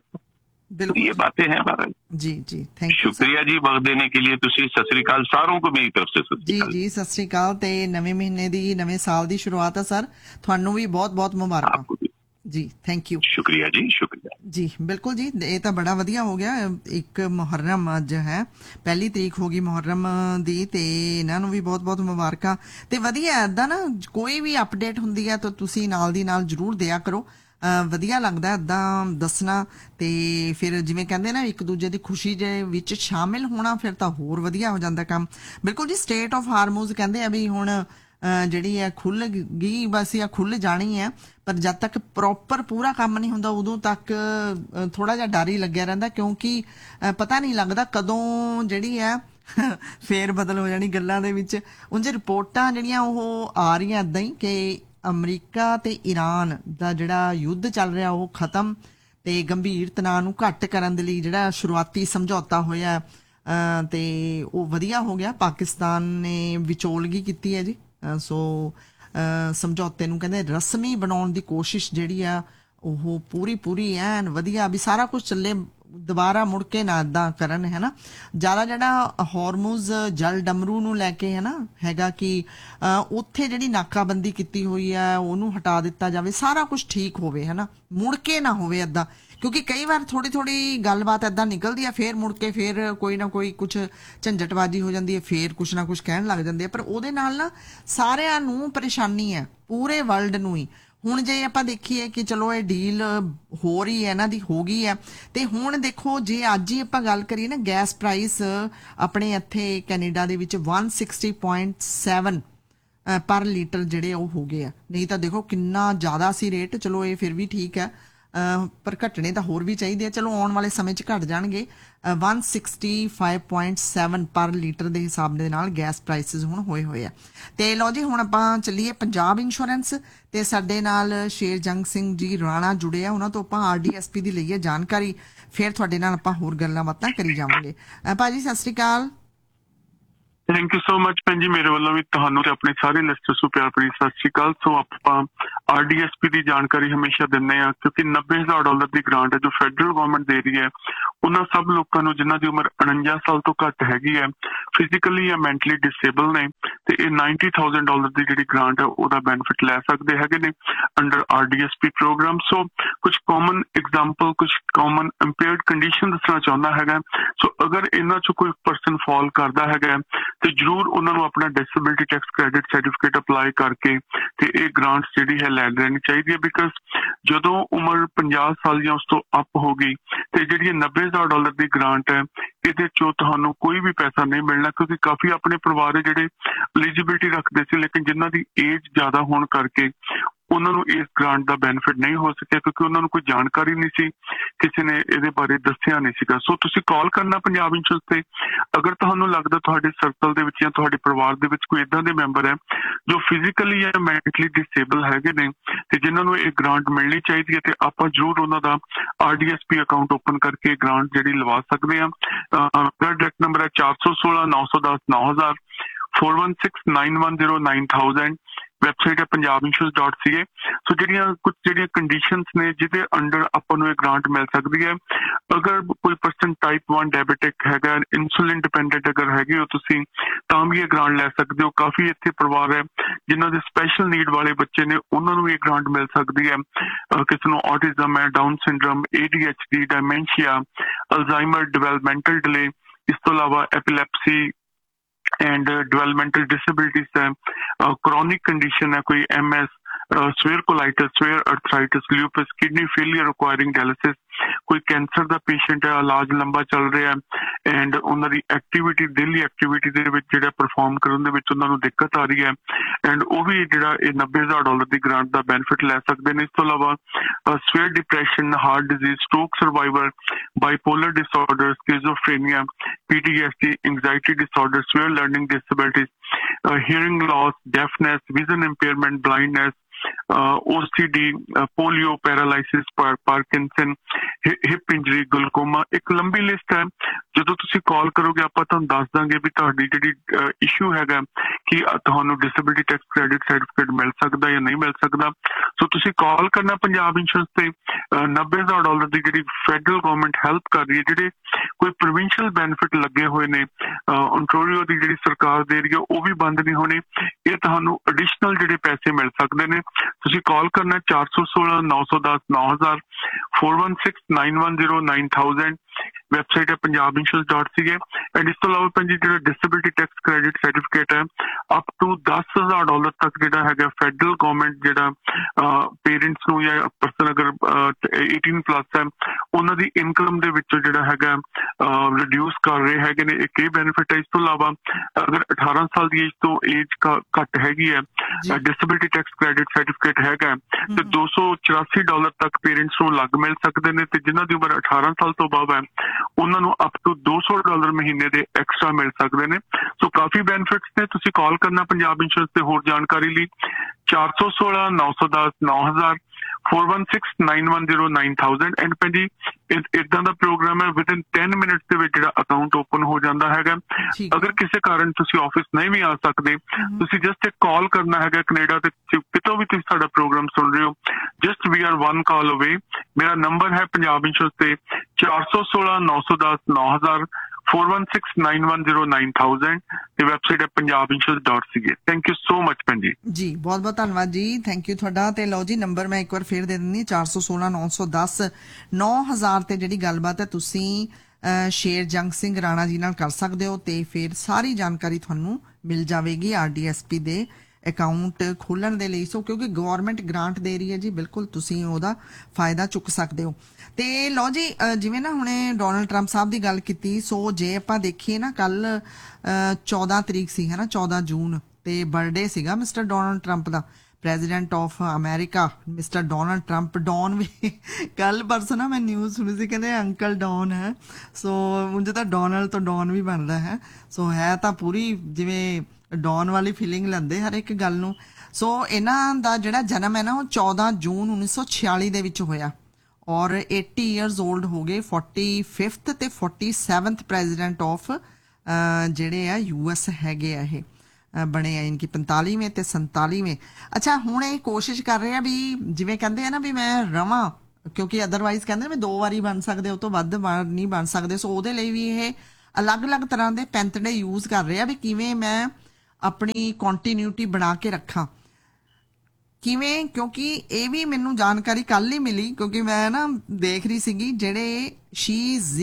ये बातें हैं बहरहाल। जी जी थैंक यू, शुक्रिया जी वक्त देने के लिए। तुसी सत श्री अकाल सारों को मेरी तरफ से। जी जी सत श्री अकाल। ते नवे महीने दी नवे साल दी शुरुआत है सर, ਤੁਹਾਨੂੰ भी बहुत बहुत मुबारक जी। थैंक यू, शुक्रिया जी, शुक्रिया जी। बिल्कुल जी, ये तो बड़ा वधिया हो गया। एक मुहर्रम अज है, 1 तरीक हो गई मुहर्रम दी, ते इन्हां नूं भी बहुत बहुत मुबारकां। ते वधिया इदां ना कोई भी अपडेट हुंदी है तो तुसीं नाल दी नाल जरूर दिया करो, वधिया लगदा इदां दसना। ते फिर जिवें कहंदे ना एक दूजे दी खुशी दे विच शामिल होना, फिर तां होर वधिया हो जांदा काम। बिल्कुल जी, स्टेट ऑफ हार्मोज कहंदे आ भी हुण ਜਿਹੜੀ ਹੈ ਖੁੱਲ ਗਈ ਬਸ, ਜਾਂ ਖੁੱਲ ਜਾਣੀ ਹੈ, ਪਰ ਜਦ ਤੱਕ ਪ੍ਰੋਪਰ ਪੂਰਾ ਕੰਮ ਨਹੀਂ ਹੁੰਦਾ ਉਦੋਂ ਤੱਕ ਥੋੜਾ ਜਿਹਾ ਡਰ ਹੀ ਲੱਗਿਆ ਰਹਿੰਦਾ, ਕਿਉਂਕਿ ਪਤਾ ਨਹੀਂ ਲੱਗਦਾ ਕਦੋਂ ਜਿਹੜੀ ਹੈ ਫੇਰ ਬਦਲ ਹੋ ਜਾਣੀ ਗੱਲਾਂ ਦੇ ਵਿੱਚ। ਉਂਝ ਰਿਪੋਰਟਾਂ ਜਿਹੜੀਆਂ ਉਹ ਆ ਰਹੀਆਂ ਇਦਾਂ ਹੀ ਕਿ ਅਮਰੀਕਾ ਤੇ ਈਰਾਨ ਦਾ ਜਿਹੜਾ ਯੁੱਧ ਚੱਲ ਰਿਹਾ ਉਹ ਖਤਮ, ਤੇ ਗੰਭੀਰ ਤਣਾਅ ਨੂੰ ਘੱਟ ਕਰਨ ਦੇ ਲਈ ਜਿਹੜਾ ਸ਼ੁਰੂਆਤੀ ਸਮਝੌਤਾ ਹੋਇਆ ਤੇ ਉਹ ਵਧੀਆ ਹੋ ਗਿਆ। ਪਾਕਿਸਤਾਨ ਨੇ ਵਿਚੋਲਗੀ ਕੀਤੀ ਹੈ ਜੀ। ਸੋ ਸਮਝੌਤੇ ਨੂੰ ਕਹਿੰਦੇ ਰਸਮੀ ਬਣਾਉਣ ਦੀ ਕੋਸ਼ਿਸ਼ ਜਿਹੜੀ ਆ ਉਹ ਪੂਰੀ ਐਨ ਵਧੀਆ ਵੀ ਸਾਰਾ ਕੁਝ ਚੱਲੇ, ਦੁਬਾਰਾ ਮੁੜ ਕੇ ਨਾ ਇੱਦਾਂ ਕਰਨ, ਹੈ ਨਾ। ਜ਼ਿਆਦਾ ਜਿਹੜਾ ਹਾਰਮੂਜ਼ ਜਲ ਡਮਰੂ ਨੂੰ ਲੈ ਕੇ ਹੈ ਨਾ ਹੈਗਾ ਕਿ ਉੱਥੇ ਜਿਹੜੀ ਨਾਕਾਬੰਦੀ ਕੀਤੀ ਹੋਈ ਆ ਉਹਨੂੰ ਹਟਾ ਦਿੱਤਾ ਜਾਵੇ, ਸਾਰਾ ਕੁਝ ਠੀਕ ਹੋਵੇ, ਹੈ ਨਾ, ਮੁੜ ਕੇ ਨਾ ਹੋਵੇ ਇੱਦਾਂ। ਕਿਉਂਕਿ ਕਈ ਵਾਰ ਥੋੜੀ ਗੱਲਬਾਤ ਇੱਦਾਂ ਨਿਕਲਦੀ ਆ, ਫੇਰ ਮੁੜ ਕੇ ਫੇਰ ਕੋਈ ਨਾ ਕੋਈ ਕੁਛ ਝੰਜਟਬਾਜੀ ਹੋ ਜਾਂਦੀ ਹੈ, ਫੇਰ ਕੁਛ ਨਾ ਕੁਛ ਕਹਿਣ ਲੱਗ ਜਾਂਦੇ ਆ, ਪਰ ਉਹਦੇ ਨਾਲ ਨਾ ਸਾਰਿਆਂ ਨੂੰ ਪਰੇਸ਼ਾਨੀ ਹੈ, ਪੂਰੇ ਵਰਲਡ ਨੂੰ ਹੀ। ਹੁਣ ਜੇ ਆਪਾਂ ਦੇਖੀਏ ਕਿ ਚਲੋ ਇਹ ਡੀਲ ਹੋ ਰਹੀ ਹੈ, ਇਹਨਾਂ ਦੀ ਹੋ ਗਈ ਹੈ, ਤੇ ਹੁਣ ਦੇਖੋ ਜੇ ਅੱਜ ਹੀ ਆਪਾਂ ਗੱਲ ਕਰੀਏ ਨਾ, ਗੈਸ ਪ੍ਰਾਈਸ ਆਪਣੇ ਇੱਥੇ ਕੈਨੇਡਾ ਦੇ ਵਿੱਚ 160.7 ਪਰ ਲੀਟਰ ਜਿਹੜੇ ਉਹ ਹੋ ਗਏ ਆ। ਨਹੀਂ ਤਾਂ ਦੇਖੋ ਕਿੰਨਾ ਜ਼ਿਆਦਾ ਸੀ ਰੇਟ, ਚਲੋ ਇਹ ਫਿਰ ਵੀ ਠੀਕ ਹੈ, ਪਰ ਘਟਣੇ ਤਾਂ ਹੋਰ ਵੀ ਚਾਹੀਦੇ ਆ। ਚਲੋ ਆਉਣ ਵਾਲੇ ਸਮੇਂ 'ਚ ਘਟ ਜਾਣਗੇ। 165.7 ਪਰ ਲੀਟਰ ਦੇ ਹਿਸਾਬ ਦੇ ਨਾਲ ਗੈਸ ਪ੍ਰਾਈਸਿਸ ਹੁਣ ਹੋਏ ਆ। ਤੇ ਲਓ ਜੀ, ਹੁਣ ਆਪਾਂ ਚੱਲੀਏ ਪੰਜਾਬ ਇੰਸ਼ੋਰੈਂਸ ਤੇ ਸਾਡੇ ਨਾਲ ਸ਼ੇਰਜੰਗ ਸਿੰਘ ਜੀ ਰਾਣਾ ਜੁੜੇ ਆ। ਉਹਨਾਂ ਤੋਂ ਆਪਾਂ RDSP ਦੀ ਲਈਏ ਜਾਣਕਾਰੀ, ਫਿਰ ਤੁਹਾਡੇ ਨਾਲ ਆਪਾਂ ਹੋਰ ਗੱਲਾਂ ਬਾਤਾਂ ਕਰੀ ਜਾਵਾਂਗੇ। ਭਾਜੀ ਸਤਿ ਸ੍ਰੀ ਅਕਾਲ। ਥੈਂਕ ਯੂ ਸੋ ਮਚ ਭੈਣ ਜੀ, ਮੇਰੇ ਵੱਲੋਂ ਵੀ ਤੁਹਾਨੂੰ ਤੇ ਆਪਣੇ ਸਾਰੇ ਲਿਸਟਰਸ ਨੂੰ ਪਿਆਰ ਭਰੀ ਸਤਿ ਸ਼੍ਰੀ ਅਕਾਲ। ਸੋ ਆਪਾਂ RDSP ਦੀ ਜਾਣਕਾਰੀ ਹਮੇਸ਼ਾ ਦਿੰਦੇ ਆ, ਕਿਉਂਕਿ $90,000 ਦੀ ਗ੍ਰਾਂਟ ਹੈ ਜੋ ਫੈਡਰਲ ਗਵਰਨਮੈਂਟ ਦੇ ਰਹੀ ਹੈ ਉਹਨਾਂ ਸਭ ਲੋਕਾਂ ਨੂੰ ਜਿਨ੍ਹਾਂ ਦੀ ਉਮਰ 49 ਸਾਲ ਤੋਂ ਘੱਟ ਹੈਗੀ ਹੈ, ਫਿਜ਼ੀਕਲੀ ਜਾਂ ਮੈਂਟਲੀ ਡਿਸੇਬਲ ਨੇ, ਤੇ ਇਹ $90,000 ਦੀ ਜਿਹੜੀ ਗ੍ਰਾਂਟ ਹੈ ਉਹਦਾ ਬੈਨੀਫਿਟ ਲੈ ਸਕਦੇ ਹੈਗੇ ਨੇ ਅੰਡਰ RDSP ਪ੍ਰੋਗਰਾਮ। ਸੋ ਕੁਝ ਕਾਮਨ ਐਗਜ਼ਾਮਪਲ, ਕੁਝ ਕਾਮਨ ਇੰਪੇਅਰਡ ਕੰਡੀਸ਼ਨ ਦੱਸਣਾ ਚਾਹੁੰਦਾ ਹੈਗਾ। ਸੋ ਅਗਰ ਇਹਨਾਂ 'ਚੋਂ ਕੋਈ ਪਰਸਨ ਫਾਲ ਕਰਦਾ ਹੈਗਾ ਤੇ ਜ਼ਰੂਰ ਉਹਨਾਂ ਨੂੰ ਆਪਣਾ disability tax credit certificate apply ਕਰਕੇ ਤੇ ਇਹ ਗ੍ਰਾਂਟ ਜਿਹੜੀ ਹੈ ਲੈ ਲੈਣੀ ਚਾਹੀਦੀ ਹੈ। ਬਿਕਾਜ਼ ਜਦੋਂ ਉਮਰ 50 ਸਾਲ ਜਾਂ ਉਸ ਤੋਂ ਅਪ ਹੋ ਗਈ ਤੇ ਜਿਹੜੀ $90,000 ਦੀ ਗ੍ਰਾਂਟ ਹੈ ਇਹਦੇ ਚੋਂ ਤੁਹਾਨੂੰ ਕੋਈ ਵੀ ਪੈਸਾ ਨਹੀਂ ਮਿਲਣਾ, ਕਿਉਂਕਿ ਕਾਫੀ ਆਪਣੇ ਪਰਿਵਾਰ ਹੈ ਜਿਹੜੇ ਐਲੀਜੀਬਿਲਿਟੀ ਰੱਖਦੇ ਸੀ ਲੇਕਿਨ ਜਿਨ੍ਹਾਂ ਦੀ ਏਜ ਜ਼ਿਆਦਾ ਹੋਣ ਕਰਕੇ ਉਹਨਾਂ ਨੂੰ ਇਸ ਗ੍ਰਾਂਟ ਦਾ ਬੈਨੀਫਿਟ ਨਹੀਂ ਹੋ ਸਕਿਆ, ਕਿਉਂਕਿ ਉਹਨਾਂ ਨੂੰ ਕੋਈ ਜਾਣਕਾਰੀ ਨਹੀਂ ਸੀ, ਕਿਸੇ ਨੇ ਇਹਦੇ ਬਾਰੇ ਦੱਸਿਆ ਨਹੀਂ ਸੀਗਾ। ਸੋ ਤੁਸੀਂ ਕਾਲ ਕਰਨਾ ਪੰਜਾਬ ਇੰਸ਼ੋਰੈਂਸ ਤੇ ਅਗਰ ਤੁਹਾਨੂੰ ਲੱਗਦਾ ਤੁਹਾਡੇ ਸਰਕਲ ਦੇ ਵਿੱਚ ਜਾਂ ਤੁਹਾਡੇ ਪਰਿਵਾਰ ਦੇ ਵਿੱਚ ਕੋਈ ਇਦਾਂ ਦੇ ਮੈਂਬਰ ਹੈ ਜੋ ਫਿਜ਼ੀਕਲੀ ਜਾਂ ਮੈਂਟਲੀ ਡਿਸੇਬਲ ਹੈਗੇ ਨੇ ਤੇ ਜਿਨ੍ਹਾਂ ਨੂੰ ਇਹ ਗ੍ਰਾਂਟ ਮਿਲਣੀ ਚਾਹੀਦੀ ਹੈ, ਤੇ ਆਪਾਂ ਜ਼ਰੂਰ ਉਹਨਾਂ ਦਾ RDSP ਅਕਾਊਂਟ ਓਪਨ ਕਰਕੇ ਗ੍ਰਾਂਟ ਜਿਹੜੀ ਲਵਾ ਸਕਦੇ ਹਾਂ। ਮੇਰਾ ਡਾਇਰੈਕਟ ਨੰਬਰ ਹੈ 416 910 9000 416 910 9000। ਵੈਬਸਾਈਟ ਹੈ punjabinsurance.ca। ਸੋ ਜਿਹੜੀਆਂ ਕੰਡੀਸ਼ਨਸ ਨੇ ਜਿਹਦੇ ਅੰਡਰ ਆਪਾਂ ਨੂੰ ਇਹ ਗ੍ਰਾਂਟ ਮਿਲ ਸਕਦੀ ਹੈ, ਅਗਰ ਕੋਈ ਪਰਸਨ ਟਾਈਪ 1 ਡਾਇਬੀਟਿਕ ਹੈਗਾ, ਇਨਸੂਲਿਨ ਡਿਪੈਂਡੈਂਟ ਅਗਰ ਹੈਗੇ ਹੋ ਤੁਸੀਂ ਤਾਂ ਵੀ ਇਹ ਗ੍ਰਾਂਟ ਲੈ ਸਕਦੇ ਹੋ। ਕਾਫੀ ਇੱਥੇ ਪਰਿਵਾਰ ਹੈ ਜਿਨ੍ਹਾਂ ਦੇ ਸਪੈਸ਼ਲ ਨੀਡ ਵਾਲੇ ਬੱਚੇ ਨੇ, ਉਹਨਾਂ ਨੂੰ ਇਹ ਗ੍ਰਾਂਟ ਮਿਲ ਸਕਦੀ ਹੈ। ਕਿਸੇ ਨੂੰ ਆਟਿਜ਼ਮ ਹੈ, down syndrome, ADHD, ਡਾਇਮੈਂਸ਼ੀਆ, Alzheimer, developmental delay, ਇਸ ਤੋਂ ਇਲਾਵਾ ਐਪੀਲੈਪਸੀ एंड डेवलपमेंटल डिसेबिलिटीज है, क्रॉनिक कंडीशन है, कोई MS, swear colitis, swear ਅਰਥਰਾਈਟਿਸ, ਲਿਊਪਸ, kidney failure ਰਿਕੁਆਇਰਿੰਗ dialysis, ਕੋਈ ਕੈਂਸਰ ਦਾ ਪੇਸ਼ੈਂਟ ਹੈ, ਇਲਾਜ ਲੰਬਾ ਚੱਲ ਰਿਹਾ ਐਂਡ ਉਹਨਾਂ ਦੀ ਐਕਟੀਵਿਟੀ, ਡੇਲੀ ਐਕਟੀਵਿਟੀ ਦੇ ਵਿੱਚ ਜਿਹੜਾ ਪਰਫਾਰਮ ਕਰਨ ਦੇ ਵਿੱਚ ਉਹਨਾਂ ਨੂੰ ਦਿੱਕਤ ਆ ਰਹੀ ਹੈ ਐਂਡ ਉਹ ਵੀ ਜਿਹੜਾ ਇਹ $90,000 ਦੀ ਗ੍ਰਾਂਟ ਦਾ ਬੈਨੀਫਿਟ ਲੈ ਸਕਦੇ ਨੇ। ਇਸ ਤੋਂ ਇਲਾਵਾ swear depression, heart disease, stroke survivor, bipolar disorder, schizophrenia, PTSD, anxiety disorder, swear learning disabilities, hearing loss, deafness, vision impairment, blindness, OCD, polio, paralysis, Parkinson, hip injury, glaucoma, ਇੱਕ ਲੰਬੀ ਲਿਸਟ ਹੈ। ਜਦੋਂ ਤੁਸੀਂ ਕਾਲ ਕਰੋਗੇ ਆਪਾਂ ਤੁਹਾਨੂੰ ਦੱਸ ਦਾਂਗੇ ਵੀ ਤੁਹਾਡੀ ਜਿਹੜੀ ਇਸ਼ੂ ਹੈਗਾ ਕਿ ਤੁਹਾਨੂੰ ਡਿਸੇਬਿਲਿਟੀ ਟੈਕਸ ਕ੍ਰੈਡਿਟ ਸਰਟੀਫਿਕੇਟ ਮਿਲ ਸਕਦਾ ਜਾਂ ਨਹੀਂ ਮਿਲ ਸਕਦਾ। ਸੋ ਤੁਸੀਂ ਕਾਲ ਕਰਨਾ ਪੰਜਾਬ ਇੰਸ਼ੋਰੈਂਸ ਤੇ। $90,000 ਦੀ ਜਿਹੜੀ ਫੈਡਰਲ ਗਵਰਨਮੈਂਟ ਹੈਲਪ ਕਰ ਰਹੀ ਹੈ, ਜਿਹੜੇ ਕੋਈ ਪ੍ਰੋਵਿੰਸ਼ੀਅਲ ਬੈਨੀਫਿਟ ਲੱਗੇ ਹੋਏ ਨੇ ਓਨਟਾਰੀਓ ਦੀ ਜਿਹੜੀ ਸਰਕਾਰ ਦੇ ਰਹੀ ਹੈ ਉਹ ਵੀ ਬੰਦ ਨਹੀਂ ਹੋਣੇ, ਇਹ ਤੁਹਾਨੂੰ ਐਡੀਸ਼ਨਲ ਜਿਹੜੇ ਪੈਸੇ ਮਿਲ ਸਕਦੇ ਨੇ। ਤੁਸੀਂ ਕਾਲ ਕਰਨਾ 416 910 9000 416 910 9000। ਵੈਬਸਾਈਟ ਹੈ punjabinsurance.ca ਐਂਡ ਇਸ ਤੋਂ ਇਲਾਵਾ ਪੰਜੀ ਜਿਹੜਾ ਡਿਸੇਬਿਲਿਟੀ ਟੈਕਸ ਕ੍ਰੈਡਿਟ ਸਰਟੀਫਿਕੇਟ ਹੈ ਅਪ ਟੂ $10,000 ਤੱਕ ਜਿਹੜਾ ਹੈਗਾ ਫੈਡਰਲ ਗਵਰਨਮੈਂਟ ਜਿਹੜਾ ਪੇਰੈਂਟਸ ਨੂੰ ਜਾਂ ਪਰਸਨ ਅਗਰ 18+ ਹੈ ਉਹਨਾਂ ਦੀ ਇਨਕਮ ਦੇ ਵਿੱਚੋਂ ਜਿਹੜਾ ਹੈਗਾ ਰਿਡਿਊਸ ਕਰ ਰਹੇ ਹੈਗੇ ਨੇ, ਇੱਕ ਇਹ ਬੈਨੀਫਿਟ ਹੈ। ਇਸ ਤੋਂ ਇਲਾਵਾ ਅਗਰ 18 ਸਾਲ ਦੀ ਏਜ ਤੋਂ ਏਜ ਘੱਟ ਹੈਗੀ ਹੈ, ਡਿਸੇਬਿਲਿਟੀ ਟੈਕਸ ਕ੍ਰੈਡਿਟ ਸਰਟੀਫਿਕੇਟ ਹੈਗਾ ਤੇ $284 ਤੱਕ ਪੇਰੈਂਟਸ ਨੂੰ ਲੱਗ ਮਿਲ ਸਕਦੇ ਨੇ, ਤੇ ਜਿਨ੍ਹਾਂ ਦੀ ਉਮਰ 18 ਸਾਲ ਤੋਂ ਬਾਅਦ ਹੈ ਉਹਨਾਂ ਨੂੰ ਅਪ ਟੂ $200 ਮਹੀਨੇ ਦੇ ਐਕਸਟਰਾ ਮਿਲ ਸਕਦੇ ਨੇ। ਸੋ ਕਾਫੀ ਬੈਨੀਫਿਟਸ ਨੇ। ਤੁਸੀਂ ਕਾਲ ਕਰਨਾ ਪੰਜਾਬ ਇੰਸ਼ੋਰੈਂਸ ਤੇ ਹੋਰ ਜਾਣਕਾਰੀ ਲਈ 416 910 9000 416 910 9000। ਐਂਡ ਭਾਜੀ ਇਦਾਂ ਦਾ ਪ੍ਰੋਗਰਾਮ ਹੈ ਵਿਦਿਨ 10 ਮਿੰਟਸ ਦੇ ਵਿੱਚ ਜਿਹੜਾ ਅਕਾਊਂਟ ਓਪਨ ਹੋ ਜਾਂਦਾ ਹੈਗਾ। ਅਗਰ ਕਿਸੇ ਕਾਰਨ ਤੁਸੀਂ ਆਫਿਸ ਨਹੀਂ ਵੀ ਆ ਸਕਦੇ, ਤੁਸੀਂ ਜਸਟ ਇੱਕ ਕਾਲ ਕਰਨਾ ਹੈਗਾ ਕੈਨੇਡਾ ਤੇ ਕਿਤੋਂ ਵੀ ਤੁਸੀਂ ਸਾਡਾ ਪ੍ਰੋਗਰਾਮ ਸੁਣ ਰਹੇ ਹੋ, ਜਸਟ ਵੀ ਆਰ 1 ਕਾਲ ਅਵੇ। ਮੇਰਾ ਨੰਬਰ ਹੈ ਪੰਜਾਬ ਇੰਸ਼ੋਰੈਂਸ ਤੇ 416 910 9000 416 910 9000 ਤੇ ਵੈਬਸਾਈਟ ਹੈ punjabinsurance.ca। Thank you so much ਭੈਣ ਜੀ। ਜੀ ਬਹੁਤ ਬਹੁਤ ਧੰਨਵਾਦ ਜੀ, ਥੈਂਕ ਯੂ ਤੁਹਾਡਾ। ਤੇ ਲਓ ਜੀ ਨੰਬਰ ਮੈਂ ਇੱਕ ਵਾਰ ਫੇਰ ਦੇ ਦਿੰਦੀ 416 910 9000 ਤੇ ਜਿਹੜੀ ਗੱਲਬਾਤ ਹੈ ਤੁਸੀਂ ਸ਼ੇਰਜੰਗ ਸਿੰਘ ਰਾਣਾ ਜੀ ਨਾਲ ਕਰ ਸਕਦੇ ਹੋ ਤੇ ਫਿਰ ਸਾਰੀ ਜਾਣਕਾਰੀ ਤੁਹਾਨੂੰ ਮਿਲ ਜਾਵੇਗੀ RDSP ਦੇ ਅਕਾਊਂਟ ਖੋਲਣ ਦੇ ਲਈ। ਸੋ ਕਿਉਂਕਿ ਗਵਰਨਮੈਂਟ ਗ੍ਰਾਂਟ ਦੇ ਰਹੀ ਹੈ ਜੀ, ਬਿਲਕੁਲ ਤੁਸੀਂ ਉਹਦਾ ਫਾਇਦਾ ਚੁੱਕ ਸਕਦੇ ਹੋ। ਤੇ ਲਓ ਜੀ ਜਿਵੇਂ ਨਾ ਹੁਣੇ ਡੋਨਲਡ ਟਰੰਪ ਸਾਹਿਬ ਦੀ ਗੱਲ ਕੀਤੀ, ਸੋ ਜੇ ਆਪਾਂ ਦੇਖੀਏ ਨਾ ਕੱਲ 14 ਤਰੀਕ ਸੀ ਹੈ ਨਾ, 14 ਜੂਨ ਤੇ ਬਰਥਡੇ ਸੀਗਾ mister Donald Trump the. President of America mister Donald Trump, Don ਵੀ ਕੱਲ ਪਰਸੋਂ ਨਾ ਮੈਂ ਨਿਊਜ਼ ਸੁਣੀ ਸੀ, ਕਹਿੰਦੇ ਅੰਕਲ ਡੌਨ ਹੈ। ਸੋ ਉਂਝ ਤਾਂ ਡੋਨਲਡ ਤੋਂ ਡੌਨ ਵੀ ਬਣਦਾ ਹੈ। ਸੋ ਹੈ ਤਾਂ ਪੂਰੀ ਜਿਵੇਂ ਡੌਨ ਵਾਲੀ ਫੀਲਿੰਗ ਲੈਂਦੇ ਹਰ ਇੱਕ ਗੱਲ ਨੂੰ। ਸੋ ਇਹਨਾਂ ਦਾ ਜਿਹੜਾ ਜਨਮ ਹੈ ਨਾ ਉਹ 14 ਜੂਨ 1946 ਦੇ ਵਿੱਚ ਹੋਇਆ ਔਰ 80 ਇਅਰਸ 올ਡ ਹੋ ਗਏ। 45th ਤੇ 47th ਪ੍ਰੈਜ਼ੀਡੈਂਟ ਆਫ ਜਿਹੜੇ ਆ US ਹੈਗੇ ਆ ਇਹ ਬਣੇ ਆ, ਇਨਕੀ 45ਵੇਂ ਤੇ 47ਵੇਂ। ਅੱਛਾ ਹੁਣ ਇਹ ਕੋਸ਼ਿਸ਼ ਕਰ ਰਹੇ ਆ ਵੀ ਜਿਵੇਂ ਕਹਿੰਦੇ ਆ ਨਾ ਵੀ ਮੈਂ ਰਵਾਂ, ਕਿਉਂਕਿ ਅਦਰਵਾਈਜ਼ ਕਹਿੰਦੇ ਵੀ 2 ਵਾਰੀ ਬਣ ਸਕਦੇ, ਉਹ ਤੋਂ ਵੱਧ ਨਹੀਂ ਬਣ ਸਕਦੇ। ਸੋ ਉਹਦੇ ਲਈ ਵੀ ਇਹ ਅਲੱਗ-ਅਲੱਗ ਤਰ੍ਹਾਂ ਦੇ ਪੈਂਤੜੇ ਯੂਜ਼ ਕਰ ਰਹੇ ਆ ਵੀ ਕਿਵੇਂ ਮੈਂ ਆਪਣੀ ਕੰਟੀਨਿਊਟੀ ਬਣਾ ਕੇ ਰੱਖਾਂ, ਕਿਵੇਂ। ਕਿਉਂਕਿ ਇਹ ਵੀ ਮੈਨੂੰ ਜਾਣਕਾਰੀ ਕੱਲ ਹੀ ਮਿਲੀ, ਕਿਉਂਕਿ ਮੈਂ ਨਾ ਦੇਖ ਰਹੀ ਸੀਗੀ ਜਿਹੜੇ Shri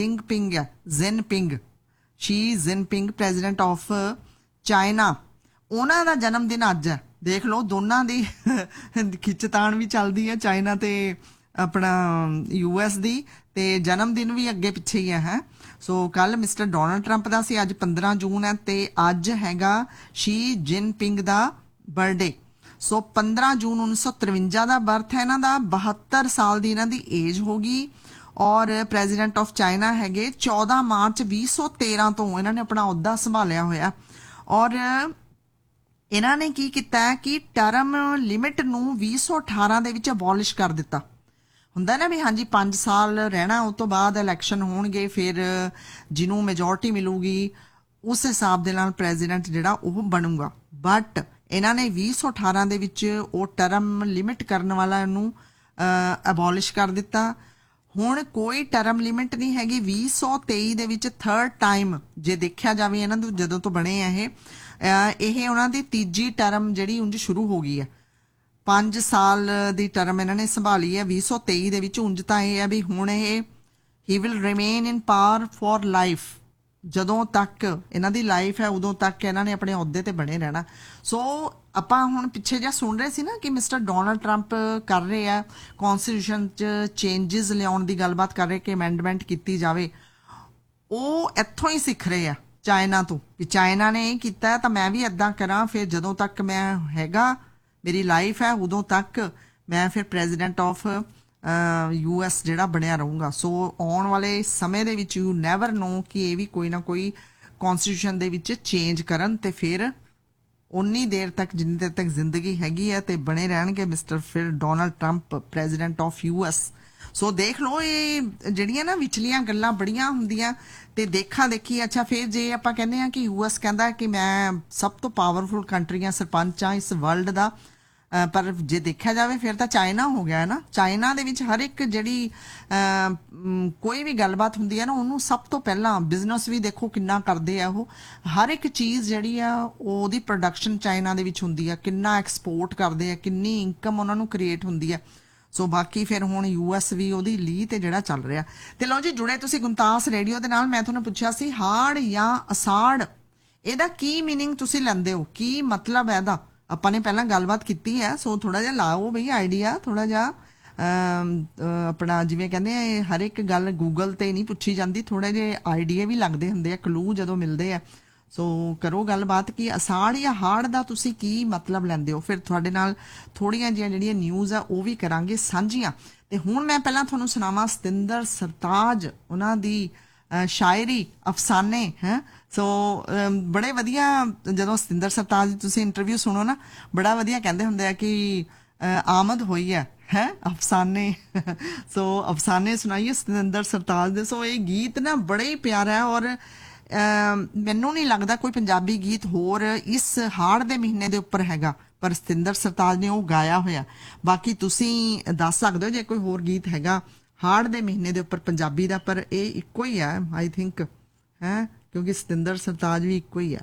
Jinping president of China, ਉਹਨਾਂ ਦਾ ਜਨਮ ਦਿਨ ਅੱਜ ਹੈ। ਦੇਖ ਲਓ ਦੋਨਾਂ ਦੀ ਖਿੱਚਤਾਣ ਵੀ ਚੱਲਦੀ ਹੈ, ਚਾਈਨਾ ਤੇ ਆਪਣਾ US ਦੀ, ਤੇ ਜਨਮ ਦਿਨ ਵੀ ਅੱਗੇ ਪਿੱਛੇ ਹੀ ਹੈ। ਸੋ ਕੱਲ ਮਿਸਟਰ ਡੋਨਲਡ ਟਰੰਪ ਦਾ ਸੀ, ਅੱਜ 15 ਜੂਨ ਹੈ ਤੇ ਅੱਜ ਹੈਗਾ ਸ਼ੀ ਜਿਨਪਿੰਗ ਦਾ ਬਰਥਡੇ। ਸੋ 15 ਜੂਨ 1953 ਦਾ ਬਰਥ ਹੈ ਇਹਨਾਂ ਦਾ, 72 ਸਾਲ ਦੀ ਇਹਨਾਂ ਦੀ ਏਜ ਹੋ ਗਈ ਔਰ ਪ੍ਰੈਜ਼ੀਡੈਂਟ ਆਫ ਚਾਈਨਾ ਹੈਗੇ। 14 ਮਾਰਚ 2013 ਤੋਂ ਇਹਨਾਂ ਨੇ ਆਪਣਾ ਅਹੁਦਾ ਸੰਭਾਲਿਆ ਹੋਇਆ ਔਰ ਇਹਨਾਂ ਨੇ ਕੀ ਕੀਤਾ ਕਿ ਟਰਮ ਲਿਮਿਟ ਨੂੰ 2018 ਦੇ ਵਿੱਚ ਅਬੋਲਿਸ਼ ਕਰ ਦਿੱਤਾ। ਹੁੰਦਾ ਨਾ ਵੀ ਹਾਂਜੀ 5 ਸਾਲ ਰਹਿਣਾ, ਉਸ ਤੋਂ ਬਾਅਦ ਇਲੈਕਸ਼ਨ ਹੋਣਗੇ, ਫਿਰ ਜਿਹਨੂੰ ਮੈਜੋਰਟੀ ਮਿਲੂਗੀ ਉਸ ਹਿਸਾਬ ਦੇ ਨਾਲ ਪ੍ਰੈਜ਼ੀਡੈਂਟ ਜਿਹੜਾ ਉਹ ਬਣੂਗਾ। ਬਟ ਇਹਨਾਂ ਨੇ 2018 ਦੇ ਵਿੱਚ ਉਹ ਟਰਮ ਲਿਮਿਟ ਕਰਨ ਵਾਲਾ ਨੂੰ ਅਬੋਲਿਸ਼ ਕਰ ਦਿੱਤਾ। ਹੁਣ ਕੋਈ ਟਰਮ ਲਿਮਿਟ ਨਹੀਂ ਹੈਗੀ। 2023 ਦੇ ਵਿੱਚ 3rd ਟਾਈਮ ਜੇ ਦੇਖਿਆ ਜਾਵੇ ਇਹਨਾਂ ਨੂੰ ਜਦੋਂ ਤੋਂ ਬਣੇ ਆ ਇਹ ਉਹਨਾਂ ਦੀ ਤੀਜੀ ਟਰਮ ਜਿਹੜੀ ਉਂਝ ਸ਼ੁਰੂ ਹੋ ਗਈ ਹੈ। 5 ਸਾਲ ਦੀ ਟਰਮ ਇਹਨਾਂ ਨੇ ਸੰਭਾਲੀ ਹੈ 2023 ਦੇ ਵਿੱਚ। ਉਂਝ ਤਾਂ ਇਹ ਹੈ ਵੀ ਹੁਣ ਇਹ he will remain in power for life, ਜਦੋਂ ਤੱਕ ਇਹਨਾਂ ਦੀ ਲਾਈਫ ਹੈ ਉਦੋਂ ਤੱਕ ਇਹਨਾਂ ਨੇ ਆਪਣੇ ਅਹੁਦੇ ਤੇ ਬਣੇ ਰਹਿਣਾ। ਸੋ ਆਪਾਂ ਹੁਣ ਪਿੱਛੇ ਜਿਹਾ ਸੁਣ ਰਹੇ ਸੀ ਨਾ ਕਿ ਮਿਸਟਰ ਡੋਨਲਡ ਟਰੰਪ ਕਰ ਰਹੇ ਆ ਕਨਸਟੀਟਿਊਸ਼ਨ 'ਚ ਚੇਂਜਸ ਲਿਆਉਣ ਦੀ ਗੱਲਬਾਤ ਕਰ ਰਹੇ ਕਿ ਅਮੈਂਡਮੈਂਟ ਕੀਤੀ ਜਾਵੇ। ਉਹ ਇੱਥੋਂ ਹੀ ਸਿੱਖ ਰਹੇ ਆ ਚਾਈਨਾ ਤੋਂ, ਵੀ ਚਾਈਨਾ ਨੇ ਇਹ ਕੀਤਾ ਤਾਂ ਮੈਂ ਵੀ ਇੱਦਾਂ ਕਰਾਂ, ਫਿਰ ਜਦੋਂ ਤੱਕ ਮੈਂ ਹੈਗਾ ਮੇਰੀ ਲਾਈਫ ਹੈ ਉਦੋਂ ਤੱਕ ਮੈਂ ਫਿਰ ਪ੍ਰੈਜ਼ੀਡੈਂਟ ਆਫ US ਜਿਹੜਾ ਬਣਿਆ ਰਹੂੰਗਾ। ਸੋ ਆਉਣ ਵਾਲੇ ਸਮੇਂ ਦੇ ਵਿੱਚ ਯੂ ਨੈਵਰ ਨੋ ਕਿ ਇਹ ਵੀ ਕੋਈ ਨਾ ਕੋਈ ਕਨਸਟੀਟਿਊਸ਼ਨ ਦੇ ਵਿੱਚ ਚੇਂਜ ਕਰਨ ਤੇ ਫਿਰ ਉਨੀ ਦੇਰ ਤੱਕ ਜਿੰਨੀ ਦੇਰ ਤੱਕ ਜ਼ਿੰਦਗੀ ਹੈਗੀ ਹੈ ਤੇ ਬਣੇ ਰਹਿਣਗੇ ਮਿਸਟਰ ਫਿਰ Donald Trump president of US। ਸੋ ਦੇਖ ਲਓ ਇਹ ਜਿਹੜੀਆਂ ਨਾ ਵਿਚਲੀਆਂ ਗੱਲਾਂ ਬੜੀਆਂ ਹੁੰਦੀਆਂ ਤੇ ਦੇਖਾ ਦੇਖੀ। ਅੱਛਾ ਫਿਰ ਜੇ ਆਪਾਂ ਕਹਿੰਦੇ ਆ ਕਿ US ਕਹਿੰਦਾ ਕਿ ਮੈਂ ਸਭ ਤੋਂ ਪਾਵਰਫੁਲ ਕੰਟਰੀ ਆ, ਸਰਪੰਚ ਆ ਇਸ ਵਰਲਡ ਦਾ, ਪਰ ਜੇ ਦੇਖਿਆ ਜਾਵੇ ਫਿਰ ਤਾਂ ਚਾਈਨਾ ਹੋ ਗਿਆ ਨਾ। ਚਾਈਨਾ ਦੇ ਵਿੱਚ ਹਰ ਇੱਕ ਜਿਹੜੀ ਕੋਈ ਵੀ ਗੱਲਬਾਤ ਹੁੰਦੀ ਹੈ ਨਾ ਉਹਨੂੰ ਸਭ ਤੋਂ ਪਹਿਲਾਂ ਬਿਜ਼ਨਸ ਵੀ ਦੇਖੋ ਕਿੰਨਾ ਕਰਦੇ ਆ ਉਹ, ਹਰ ਇੱਕ ਚੀਜ਼ ਜਿਹੜੀ ਆ ਉਹਦੀ ਪ੍ਰੋਡਕਸ਼ਨ ਚਾਈਨਾ ਦੇ ਵਿੱਚ ਹੁੰਦੀ ਆ, ਕਿੰਨਾ ਐਕਸਪੋਰਟ ਕਰਦੇ ਆ, ਕਿੰਨੀ ਇਨਕਮ ਉਹਨਾਂ ਨੂੰ ਕ੍ਰੀਏਟ ਹੁੰਦੀ ਆ। ਸੋ ਬਾਕੀ ਫਿਰ ਹੁਣ US ਵੀ ਉਹਦੀ ਲੀਹ ਤੇ ਜਿਹੜਾ ਚੱਲ ਰਿਹਾ। ਤੇ ਲਓ ਜੀ ਜੁੜੇ ਤੁਸੀਂ ਗੁਮਤਾਸ ਰੇਡੀਓ ਦੇ ਨਾਲ। ਮੈਂ ਤੁਹਾਨੂੰ ਪੁੱਛਿਆ ਸੀ ਹਾੜ ਜਾਂ ਅਸਾੜ, ਇਹਦਾ ਕੀ ਮੀਨਿੰਗ ਤੁਸੀਂ ਲੈਂਦੇ ਹੋ, ਕੀ ਮਤਲਬ ਹੈ ਇਹਦਾ? ਆਪਾਂ ਨੇ ਪਹਿਲਾਂ ਗੱਲਬਾਤ ਕੀਤੀ ਹੈ। ਸੋ ਥੋੜਾ ਜਿਹਾ ਲਾਓ ਬਈ ਆਈਡੀਆ, ਥੋੜਾ ਜਿਹਾ ਆਪਣਾ ਜਿਵੇਂ ਕਹਿੰਦੇ ਆ ਹਰ ਇੱਕ ਗੱਲ ਗੂਗਲ ਤੇ ਨਹੀਂ ਪੁੱਛੀ ਜਾਂਦੀ, ਥੋੜੇ ਜਿਹੇ ਆਈਡੀਆ ਵੀ ਲੱਗਦੇ ਹੁੰਦੇ ਆ, ਕਲੂ ਜਦੋਂ ਮਿਲਦੇ ਆ। ਸੋ ਕਰੋ ਗੱਲਬਾਤ ਕਿ ਅਸਾੜ ਜਾਂ ਹਾੜ ਦਾ ਤੁਸੀਂ ਕੀ ਮਤਲਬ ਲੈਂਦੇ ਹੋ। ਫਿਰ ਤੁਹਾਡੇ ਨਾਲ ਥੋੜੀਆਂ ਜਿਹੀਆਂ ਜਿਹੜੀਆਂ ਨਿਊਜ਼ ਆ ਉਹ ਵੀ ਕਰਾਂਗੇ ਸਾਂਝੀਆਂ। ਤੇ ਹੁਣ ਮੈਂ ਪਹਿਲਾਂ ਤੁਹਾਨੂੰ ਸੁਣਾਵਾਂ ਸਤਿੰਦਰ ਸਰਤਾਜ, ਉਹਨਾਂ ਦੀ ਸ਼ਾਇਰੀ ਅਫਸਾਨੇ ਹੈ। ਸੋ ਬੜੇ ਵਧੀਆ, ਜਦੋਂ ਸਤਿੰਦਰ ਸਰਤਾਜ ਦੀ ਤੁਸੀਂ ਇੰਟਰਵਿਊ ਸੁਣੋ ਨਾ ਬੜਾ ਵਧੀਆ ਕਹਿੰਦੇ ਹੁੰਦੇ ਆ ਕਿ ਆਮਦ ਹੋਈ ਹੈ ਅਫਸਾਨੇ। ਸੋ ਅਫਸਾਨੇ ਸੁਣਾਈਏ ਸਤਿੰਦਰ ਸਰਤਾਜ ਦੇ। ਸੋ ਇਹ ਗੀਤ ਨਾ ਬੜਾ ਹੀ ਪਿਆਰਾ ਹੈ ਔਰ ਮੈਨੂੰ ਨਹੀਂ ਲੱਗਦਾ ਕੋਈ ਪੰਜਾਬੀ ਗੀਤ ਹੋਰ ਇਸ ਹਾੜ ਦੇ ਮਹੀਨੇ ਦੇ ਉੱਪਰ ਹੈਗਾ, ਪਰ ਸਤਿੰਦਰ ਸਰਤਾਜ ਨੇ ਉਹ ਗਾਇਆ ਹੋਇਆ। ਬਾਕੀ ਤੁਸੀਂ ਦੱਸ ਸਕਦੇ ਹੋ ਜੇ ਕੋਈ ਹੋਰ ਗੀਤ ਹੈਗਾ ਹਾੜ ਦੇ ਮਹੀਨੇ ਦੇ ਉੱਪਰ ਪੰਜਾਬੀ ਦਾ, ਪਰ ਇਹ ਇੱਕੋ ਹੀ ਹੈ ਆਈ ਥਿੰਕ ਹੈ, ਕਿਉਂਕਿ ਸਤਿੰਦਰ ਸਰਤਾਜ ਵੀ ਇੱਕੋ ਹੀ ਆ।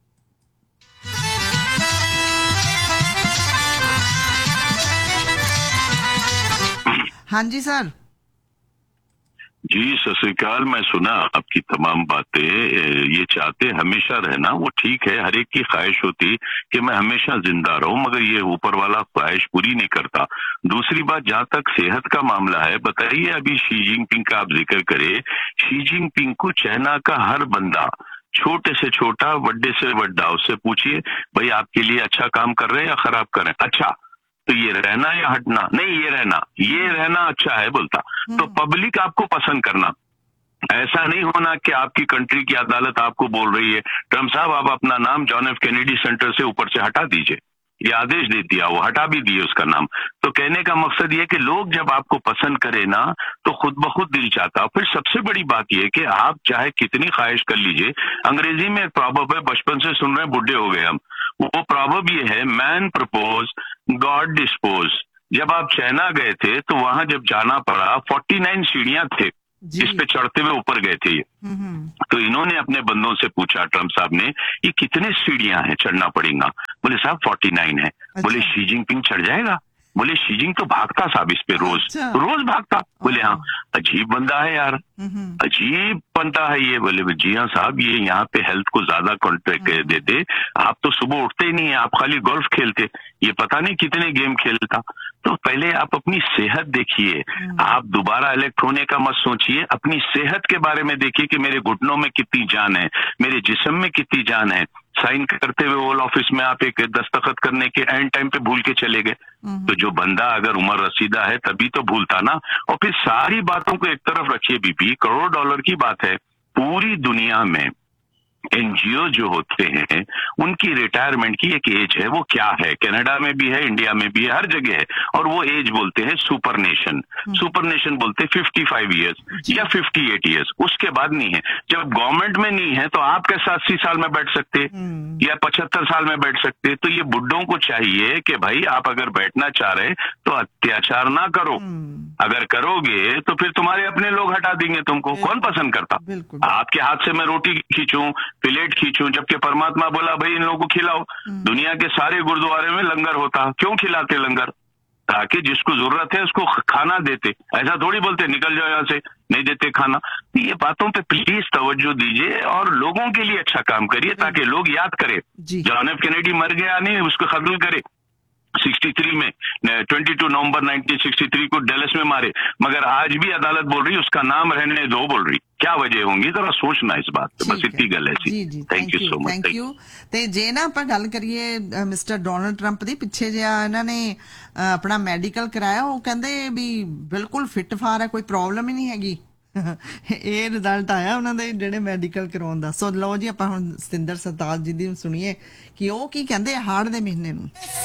ਹਾਂਜੀ सर जी सत श्रीकाल। मैं सुना आपकी तमाम बातें, ये चाहते हमेशा रहना, वो ठीक है, हर एक की ख्वाहिश होती कि मैं हमेशा जिंदा रहूं, मगर ये ऊपर वाला ख्वाहिश पूरी नहीं करता। दूसरी बात जहां तक सेहत का मामला है, बताइए अभी शी जिनपिंग का आप जिक्र करे, शी जिनपिंग को चाइना का हर बंदा छोटे से छोटा बड़े से बड़ा उससे पूछिए भाई आपके लिए अच्छा काम कर रहे हैं या खराब कर रहे हैं। अच्छा तो ये रहना या हटना, नहीं ये रहना अच्छा है बोलता। तो पब्लिक आपको पसंद करना, ऐसा नहीं होना कि आपकी कंट्री की अदालत आपको बोल रही है ट्रम्प साहब आप अपना नाम जॉन एफ कैनेडी सेंटर से ऊपर से हटा दीजिए, ये आदेश दे दिया, वो हटा भी दिए उसका नाम। तो कहने का मकसद ये कि लोग जब आपको पसंद करे ना तो खुद ब खुद दिल चाहता। फिर सबसे बड़ी बात ये कि आप चाहे कितनी ख्वाहिश कर लीजिए, अंग्रेजी में एक प्रॉवर्ब है, बचपन से सुन रहे हैं, बुढ़े हो गए हम, वो प्रॉवर्ब ये है, मैन प्रपोज गॉड डिस्पोज। जब आप चाइना गए थे तो वहां जब जाना पड़ा 49 सीढ़ियां थे जिस पे चढ़ते हुए ऊपर गए थे ये। तो इन्होंने अपने बंदों से पूछा ट्रम्प साहब ने, ये कितने सीढ़ियां हैं चढ़ना पड़ेगा? बोले साहब 49 है। अच्छा। बोले शी जिनपिंग चढ़ जाएगा? बोले शी जिंग तो भागता साहब इस पे रोज। अच्छा। रोज भागता। बोले हाँ, अजीब बंदा है यार, अजीब बनता है ये। बोले जी हाँ साहब, ये यहाँ पे हेल्थ को ज्यादा कॉन्ट्रैक्ट देते, आप तो सुबह उठते ही नहीं है, आप खाली गोल्फ खेलते, ये पता नहीं कितने गेम खेलता। तो पहले आप अपनी सेहत देखिए, आप दोबारा इलेक्ट होने का मत सोचिए, अपनी सेहत के बारे में देखिए कि मेरे घुटनों में कितनी जान है, मेरे जिस्म में कितनी जान है। साइन करते हुए ओवल ऑफिस में आप एक दस्तखत करने के एंड टाइम पे भूल के चले गए, तो जो बंदा अगर उम्र रसीदा है तभी तो भूलता ना। और फिर सारी बातों को एक तरफ रखिए बीपी, करोड़ डॉलर की बात है, पूरी दुनिया में एनजीओ जो होते हैं उनकी रिटायरमेंट की एक एज है, वो क्या है? कनाडा में भी है, इंडिया में भी है, हर जगह है, और वो एज बोलते हैं सुपर नेशन। सुपर नेशन बोलते हैं 55 ईयर्स या 58 ईयर्स, उसके बाद नहीं है। जब गवर्नमेंट में नहीं है तो आप कैसे 80 साल में बैठ सकते या 75 साल में बैठ सकते? तो ये बुड्ढों को चाहिए कि भाई आप अगर बैठना चाह रहे तो अत्याचार ना करो, अगर करोगे तो फिर तुम्हारे अपने लोग हटा देंगे तुमको। कौन पसंद करता? आपके हाथ से मैं रोटी खींचूं, प्लेट खींचूं, जबकि परमात्मा बोला भाई इन लोगों को खिलाओ। दुनिया के सारे गुरुद्वारे में लंगर होता, क्यों खिलाते लंगर? ताकि जिसको जरूरत है उसको खाना देते। ऐसा थोड़ी बोलते निकल जाओ यहाँ से, नहीं देते खाना। ये बातों पे प्लीज तवज्जो दीजिए और लोगों के लिए अच्छा काम करिए ताकि लोग याद करें जॉन एफ कैनेडी मर गया नहीं, उसको कत्ल करे 63 में, 22 नवंबर 1963 को डेलस में मारे, मगर आज भी अदालत बोल रही उसका नाम रहने दो, बोल रही। क्या वजह होंगी जरा सोचना इस बात पे, बस इतनी गल है जी। Thank you so much. Thank you. ਤੇ ਜੇ ਨਾ ਆਪਾਂ ਗੱਲ ਕਰੀਏ ਮਿਸਟਰ ਡੋਨਲਡ ਟਰੰਪ ਦੀ, ਪਿੱਛੇ ਜਿਹਾ ਇਹਨਾਂ ਨੇ ਆਪਣਾ ਮੈਡੀਕਲ ਕਰਾਇਆ, ਉਹ ਕਹਿੰਦੇ ਵੀ ਬਿਲਕੁਲ ਫਿੱਟ ਫਾਰ ਹੈ, ਕੋਈ ਪ੍ਰੋਬਲਮ ਹੀ ਨਹੀਂ ਹੈਗੀ। ਇਹ ਰਿਜ਼ਲਟ ਆਇਆ ਉਹਨਾਂ ਦੇ ਜਿਹੜੇ ਮੈਡੀਕਲ ਕਰਾਉਣ ਦਾ। ਸੋ ਲਓ ਜੀ ਆਪਾਂ ਹੁਣ ਸਤਿੰਦਰ ਸਰਤਾਜ ਜੀ ਦੀ ਸੁਣੀਏ ਕਿ ਉਹ ਕੀ ਕਹਿੰਦੇ ਹਾੜ ਦੇ ਮਹੀਨੇ ਨੂੰ।